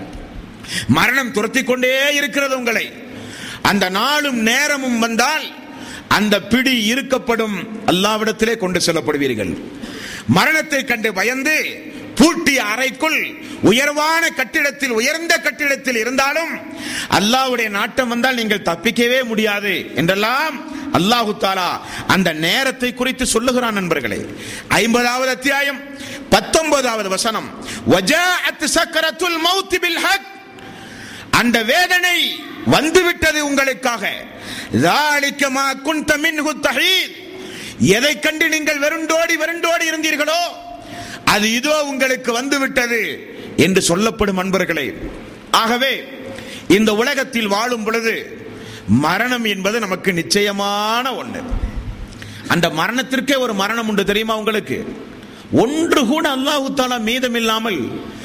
மரணம் துரத்தி கொண்டே இருக்கிறது உங்களை. அந்த நாளும் நேரமும் வந்தால் அந்த பிடி இருக்கப்படும், அல்லாஹ்விடத்திலே கொண்டு செல்லப்படுவீர்கள். மரணத்தை கண்டு பயந்து பூட்டிய அறைக்குள் உயர்வான கட்டிடத்தில், உயர்ந்த கட்டிடத்தில் இருந்தாலும் அல்லாஹ்வுடைய நாட்டம் வந்தால் நீங்கள் தப்பிக்கவே முடியாது என்றெல்லாம் அல்லாஹு தஆலா அந்த நேரத்தை குறித்து சொல்லுகிறான். நண்பர்களே, ஐம்பதாவது அத்தியாயம் பத்தொன்பதாவது வசனம். வஜாஅத் சக்கரத்துல் மௌத் பில் ஹக். அந்த வேதனை வந்துவிட்டது உங்களுக்காக. ذَلِكَ مَا كُنْتَ مِنْهُ تَحِيدٌ. எதை கண்டு நீங்கள் வெறுண்டோடி வெறுண்டோடி இருந்தீர்களோ அது இதோ உங்களுக்கு வந்துவிட்டது என்று சொல்லப்படும் அன்பர்களே. ஆகவே இந்த உலகத்தில் வாழும் பொழுது மரணம் என்பது நமக்கு நிச்சயமான ஒன்று. அந்த மரணத்திற்கே ஒரு மரணம் உண்டு தெரியுமா உங்களுக்கு? ஒன்று கூட அல்லாஹ் தஆலா மீதமில்லாமல்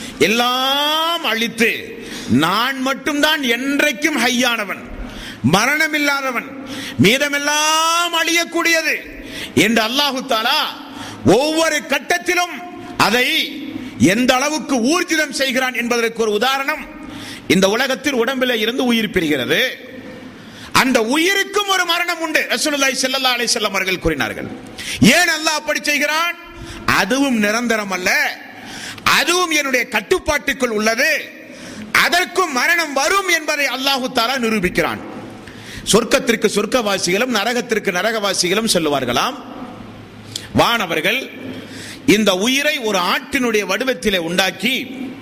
எல்லாம் அழித்து நான் மட்டும்தான் என்றைக்கும் ஹையானவன், மரணம் இல்லாதவன், மீதமெல்லாம் அழியக்கூடியது என்று அல்லாஹ் தஆலா ஒவ்வொரு கட்டத்திலும் அதை எந்த அளவுக்கு ஊர்ஜிதம் செய்கிறான் என்பதற்கு ஒரு உதாரணம், இந்த உலகத்தில் உடம்பில் இருந்து உயிர் பெறுகிறது. அந்த உயிருக்கும் ஒரு மரணம் உண்டு. ரசூலுல்லாஹி ஸல்லல்லாஹு அலைஹி வஸல்லம் அவர்கள் கூறினார்கள். ஏன் அல்லாஹ் அப்படி செய்கிறான்? அதுவும் நிரந்தரம் அல்ல, அதுவும் என்னுடைய கட்டுப்பாட்டுக்குள் உள்ளது, அதற்கும் மரணம் வரும் என்பதை அல்லாஹ் தஆலா நிரூபிக்கிறான். சொர்க்கத்திற்கு சொர்க்கவாசிகளும் நரகத்திற்கு நரகவாசிகளும் சொல்லுவார்களாம், வானவர்கள் இந்த உயிரை ஒரு ஆட்டினுடைய வடிவத்திலே உண்டாக்கி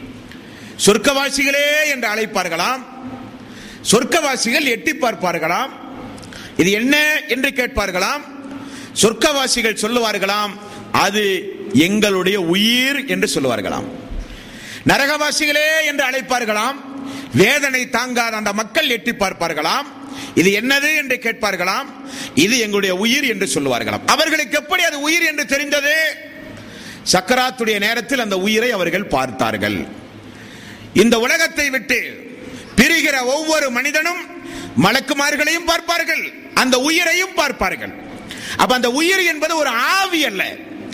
சொர்க்கவாசிகளே என்று அழைப்பார்களாம். சொர்க்கவாசிகள் எட்டி பார்ப்பார்களாம், இது என்ன என்று கேட்பார்களாம். சொர்க்கவாசிகள் சொல்லுவார்களாம், அது எங்களுடைய உயிர் என்று சொல்லுவார்களாம். நரகவாசிகளே என்று அழைப்பார்களாம். வேதனை தாங்காத அந்த மக்கள் எட்டி பார்ப்பார்களாம், இது என்னது என்று கேட்பார்களாம், இது எங்களுடைய உயிர் என்று சொல்லுவார்களாம். அவர்களுக்கு எப்படி அது உயிர் என்று தெரிந்தது? சக்கராத்துடைய நேரத்தில் அந்த உயிரை அவர்கள் பார்த்தார்கள். இந்த உலகத்தை விட்டு பிரிகிற ஒவ்வொரு மனிதனும் மலக்குமார்களையும் பார்ப்பார்கள், அந்த உயிரையும் பார்ப்பார்கள். அப்ப அந்த உயிர் என்பது ஒரு ஆவி அல்ல,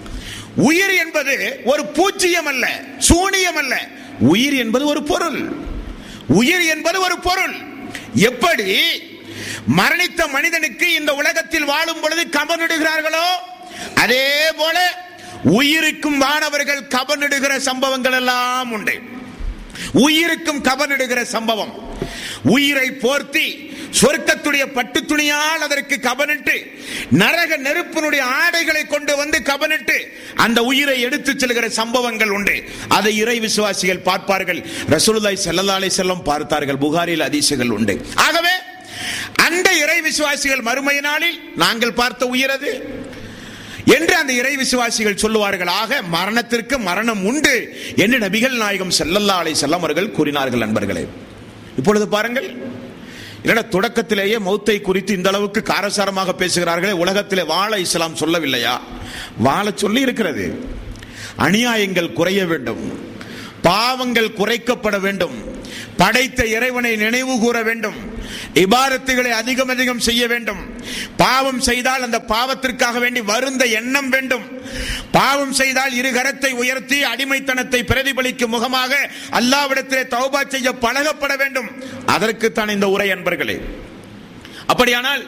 உயிர் என்பது ஒரு பூச்சியம் அல்ல, சூனியம் அல்ல, உயிர் என்பது ஒரு பொருள். உயிர் என்பது ஒரு பொருள். எப்படி மரணித்த மனிதனுக்கு இந்த உலகத்தில் வாழும் பொழுது கபனிடுகிறார்களோ அதே போல உயிருக்கும் வானவர்கள் கபனிடுகிற சம்பவங்கள் எல்லாம் உண்டு. உயிருக்கும் கபனிடுகிற சம்பவம், உயிரை போர்த்தி சொர்க்கத்துடைய பட்டு துணியால் அதற்கு கபனிட்டு நரக நெருப்பினுடைய ஆடைகளை கொண்டு வந்து கபனிட்டு அந்த உயிரை எடுத்து செல்கிற சம்பவங்கள் உண்டு. அதை இறை விசுவாசிகள் பார்ப்பார்கள். ரசூலுல்லாஹி ஸல்லல்லாஹு அலைஹி வஸல்லம் பார்த்தார்கள். புகாரில் ஹதீசுகள் உண்டு. ஆகவே அந்த இறை விசுவாசிகள் மறுமை நாளில் நாங்கள் பார்த்த உயிர் அது என்று அந்த இறை விசுவாசிகள் சொல்லுவார்கள். ஆக மரணத்திற்கு மரணம் உண்டு என்று நபிகள் நாயகம் ஸல்லல்லாஹு அலைஹி வஸல்லம் அவர்கள் கூறினார்கள். நண்பர்களே, இப்பொழுது பாருங்கள், இல்லைன்னா தொடக்கத்திலேயே மௌத்தை குறித்து இந்த அளவுக்கு காரசாரமாக பேசுகிறார்களே, உலகத்திலே வாழ இஸ்லாம் சொல்லவில்லையா? வாழ சொல்லி இருக்கிறது. அநியாயங்கள் குறைய வேண்டும், பாவங்கள் குறைக்கப்பட வேண்டும், படைத்த இறைவனை நினைவு கூற வேண்டும், இபாதத்துகளை அதிகம் அதிகம் செய்ய வேண்டும், பாவம் செய்தால் அந்த பாவத்திற்காக வேண்டி வருந்த எண்ணம் வேண்டும், பாவம் செய்தால் இரு கரத்தை உயர்த்தி அடிமைத்தனத்தை பிரதிபலிக்கும் முகமாக அல்லாஹ்விடத்திலே தௌபா செய்ய பழகப்பட வேண்டும். அதற்குத்தான் இந்த உரை அன்பர்களே. அப்படியானால்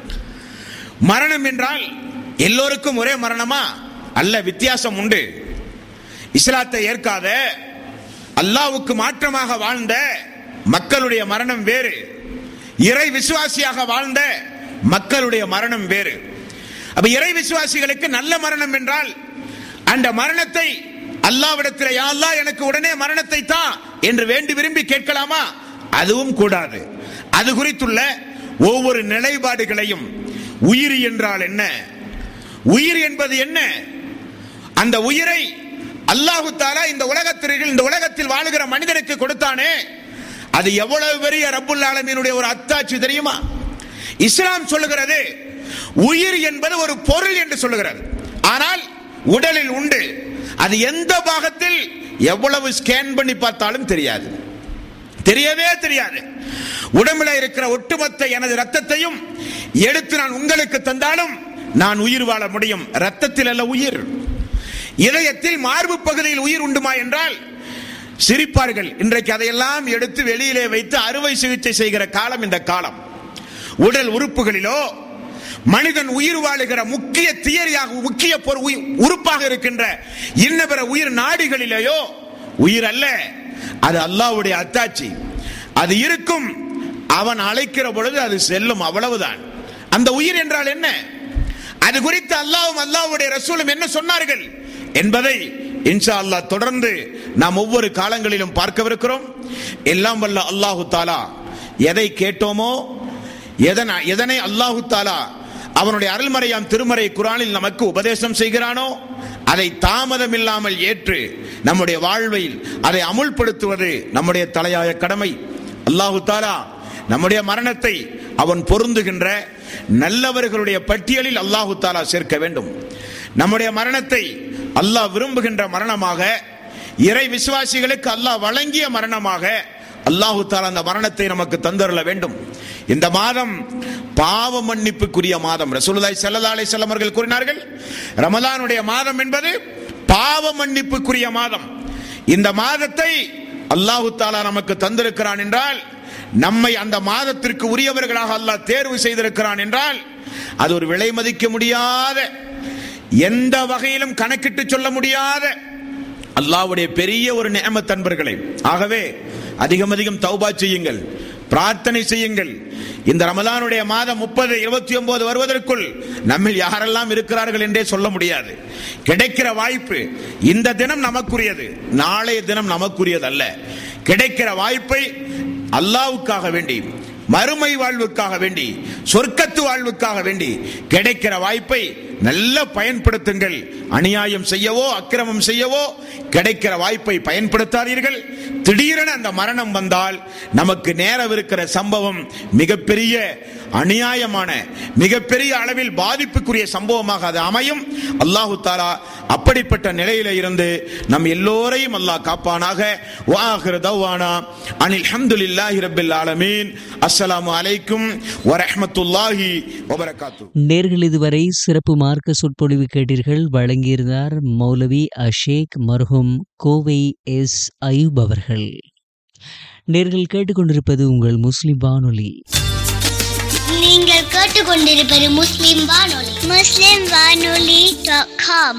மரணம் என்றால் எல்லோருக்கும் ஒரே மரணமா? அல்ல, வித்தியாசம் உண்டு. இஸ்லாத்தை ஏற்காத அல்லாஹ்வுக்கு மாற்றமாக வாழ்ந்த மக்களுடைய மரணம் வேறு, இறை விசுவாசியாக வாழ்ந்த மக்களுடைய மரணம் வேறு. அப்ப இறை விசுவாசிகளுக்கு நல்ல மரணம் என்றால் அந்த மரணத்தை அல்லாஹ்விடத்தில் யா அல்லாஹ் எனக்கு உடனே மரணத்தை தா என்று வேண்டி விரும்பி கேட்கலாமா? அதுவும் கூடாது. அது குறித்துள்ள ஒவ்வொரு நிலைப்பாடுகளையும், உயிர் என்றால் என்ன, உயிர் என்பது என்ன, அந்த உயிரை அல்லாஹ் தஆலா இந்த உலகத்தில் இந்த உலகத்தில் வாழுகிற மனிதனுக்கு கொடுத்தானே, அது எவ்வளவு பெரிய ரப்புல் ஆலமீனுடைய ஒரு அத்தாட்சி தெரியுமா? இஸ்லாம் சொல்லுகிறது உயிர் என்பது ஒரு பொருள் என்று சொல்லுகிறது. ஆனால் உடலில் உண்டு, அது எந்த பாகத்தில் எவ்வளவு ஸ்கேன் பண்ணி பார்த்தாலும் தெரியாது, தெரியவே தெரியாது. உடம்புல இருக்கிற ஒட்டுமொத்த எனது ரத்தத்தையும் எடுத்து நான் உங்களுக்கு தந்தாலும் நான் உயிர் வாழ முடியும். ரத்தத்தில் அல்ல உயிர். இதயத்தில் மார்பு பகுதியில் உயிர் உண்டுமா என்றால் சிரிப்பார்கள். இன்றைக்கு அதையெல்லாம் எடுத்து வெளியிலே வைத்து அறுவை சிகிச்சை செய்கிற காலம் இந்த காலம். உடல் உறுப்புகளிலோ மனிதன் உயிர் வாழுகிற முக்கிய தியரியாக, முக்கிய உறுப்பாக இருக்கின்ற இன்ன பிற உயிர் நாடிகளிலேயோ உயிர் அல்ல, அது அல்லாஹ்வுடைய அத்தாட்சி. அது இருக்கும், அவன் அழைக்கிற பொழுது அது செல்லும், அவ்வளவுதான். அந்த உயிர் என்றால் என்ன, அது குறித்து அல்லாஹ்வும் அல்லாஹ்வுடைய ரசூலும் என்ன சொன்னார்கள் என்பதை இன்ஷா அல்லாஹ் தொடர்ந்து நாம் ஒவ்வொரு காலங்களிலும் பார்க்கவிருக்கிறோம். எல்லாம் வல்ல அல்லாஹு தாலா எதை கேட்டோமோ, எதனை எதனை அல்லாஹு தாலா அவனுடைய அருள்மறையாம் திருமறை குர்ஆனில் நமக்கு உபதேசம் செய்கிறானோ அதை தாமதம் இல்லாமல் ஏற்று நம்முடைய வாழ்வில் அதை அமுல்படுத்துவது நம்முடைய தலையாய கடமை. அல்லாஹு தாலா நம்முடைய மரணத்தை அவன் பொருந்துகின்ற நல்லவர்களுடைய பட்டியலில் அல்லாஹு தாலா சேர்க்க வேண்டும். நம்முடைய மரணத்தை அல்லாஹ் விரும்புகின்ற மரணமாக, இறை விசுவாசிகளுக்கு அல்லாஹ் வழங்கிய மரணமாக அல்லாஹு தாலா அந்த மரணத்தை நமக்கு தந்தருள வேண்டும். இந்த மாதம் பாவ மன்னிப்புக்குரிய மாதம். ரசூலுல்லாஹி ஸல்லல்லாஹு அலைஹி வஸல்லம் அவர்கள் கூறினார்கள், ரமலானுடைய மாதம் என்பது பாவ மன்னிப்புக்குரிய மாதம். இந்த மாதத்தை அல்லாஹு தாலா நமக்கு தந்திருக்கிறான் என்றால், நம்மை அந்த மாதத்திற்கு உரியவர்களாக அல்லாஹ் தேர்வு செய்திருக்கிறான் என்றால், அது ஒரு விலை மதிக்க முடியாத, எந்த வகையிலும் கணக்கிட்டு சொல்ல முடியாத அல்லாஹ்வுடைய பெரிய ஒரு நிஅமத் அன்பர்களே. ஆகவே அதிகம் அதிகம் தௌபா செய்யுங்கள், பிரார்த்தனை செய்யுங்கள். இந்த ரமலானுடைய மாதம் முப்பது இருபத்தி ஒன்பது வருவதற்குள் நம்மில் யாரெல்லாம் இருக்கிறார்கள் என்றே சொல்ல முடியாது. கிடைக்கிற வாய்ப்பு, இந்த தினம் நமக்குரியது, நாளைய தினம் நமக்குரியது அல்ல. கிடைக்கிற வாய்ப்பை அல்லாஹ்வுக்காக வேண்டி, மறுமை வாழ்வுக்காக வேண்டி, சொர்க்கத்து வாழ்வுக்காக வேண்டி கிடைக்கிற வாய்ப்பை நல்ல பயன்படுத்துங்கள். அநியாயம் செய்யவோ அக்கிரமம் செய்யவோ கிடைக்கிற வாய்ப்பை பயன்படுத்தாதீர்கள். திடீரென அந்த மரணம் வந்தால் நமக்கு நேரவிருக்கிற சம்பவம் மிகப்பெரிய அநியாயமான, மிகப்பெரிய அளவில் பாதிப்புக்குரிய சம்பவமாக அது அமையும். அல்லாஹு தாலா அப்படிப்பட்ட நிலையில இருந்து நம் எல்லோரையும் அல்லாஹ் காப்பானாக. வஆகிரு தவ்வானா அனில் ஹம்துலில்லாஹி ரப்பில் ஆலமீன். அஸ்ஸலாமு அலைக்கும் வரஹ்மத்துல்லாஹி வபரகாத்துஹு. நேர்கள் இதுவரை சிறப்பு மார்க்க சொற்பொழிவு கேட்டீர்கள். வழங்கியிருந்தார் மௌலவி அஷேக் மர்ஹூம் கோவை எஸ் அயூப் அவர்கள். நேர்கள் கேட்டுக்கொண்டிருப்பது உங்கள் முஸ்லிம் வானொலி. நீங்கள் கேட்டுக்கொண்டிருப்பது முஸ்லிம் வானொலி. முஸ்லிம் வானொலி டாட் காம்.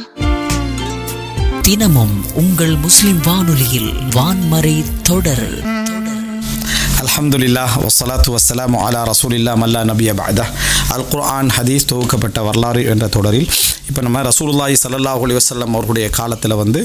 தினமும் உங்கள் முஸ்லிம் வானொலியில் வான்மறை தொடர். அல்ஹம்துலில்லாஹ் வஸ்ஸலாத்து வஸ்ஸலாமு அலா ரசூலில்லாஹ் மல்லா நபிய பஅத. அல் குர்ஆன் ஹதீஸ் தொகுக்கப்பட்ட வரலாறு என்ற தொடரில் இப்போ நம்ம ரசூலுல்லாஹி ஸல்லல்லாஹு அலைஹி வஸல்லம் அவர்களுடைய காலத்தில் வந்து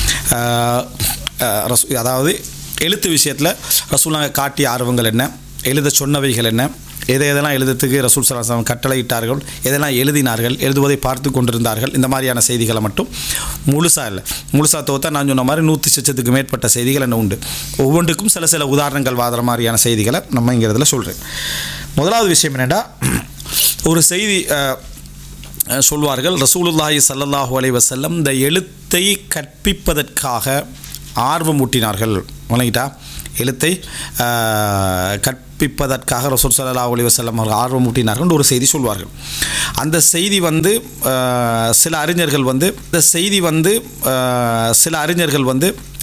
அதாவது எழுத்து விஷயத்தில் ரசூலுல்லாஹ் காட்டிய ஆர்வங்கள் என்ன, எழுத சொன்னவைகள் என்ன, எதை எதெல்லாம் எழுதுறதுக்கு ரசூல் ஸல்லல்லாஹு அலைஹி வஸல்லம் கட்டளையிட்டார்கள், எதெல்லாம் எழுதினார்கள், எழுதுவதை பார்த்து கொண்டிருந்தார்கள், இந்த மாதிரியான செய்திகளை மட்டும் முழுசாக இல்லை, முழுசாக தோத்தா நான் சொன்ன மாதிரி நூற்றி லட்சத்துக்கு மேற்பட்ட செய்திகள் என்ன உண்டு. ஒவ்வொன்றுக்கும் சில சில உதாரணங்கள் வாதுற மாதிரியான செய்திகளை நம்ம இங்கே இதில் சொல்கிறேன். முதலாவது விஷயம் என்னென்னா, ஒரு செய்தி சொல்வார்கள், ரசூலுல்லாஹி ஸல்லல்லாஹு அலைஹி வஸல்லம் இந்த எழுத்தை கற்பிப்பதற்காக ஆர்வம் ஊட்டினார்கள். வணங்கிட்டா எழுத்தை கற்பிப்பதற்காக ரசூல் ஸல்லல்லாஹு அலைஹி வஸல்லம் அவர்கள் ஆர்வம் ஊட்டினார்கள் ஒரு செய்தி சொல்வார்கள். அந்த செய்தி வந்து சில அறிஞர்கள் வந்து இந்த செய்தி வந்து சில அறிஞர்கள் வந்து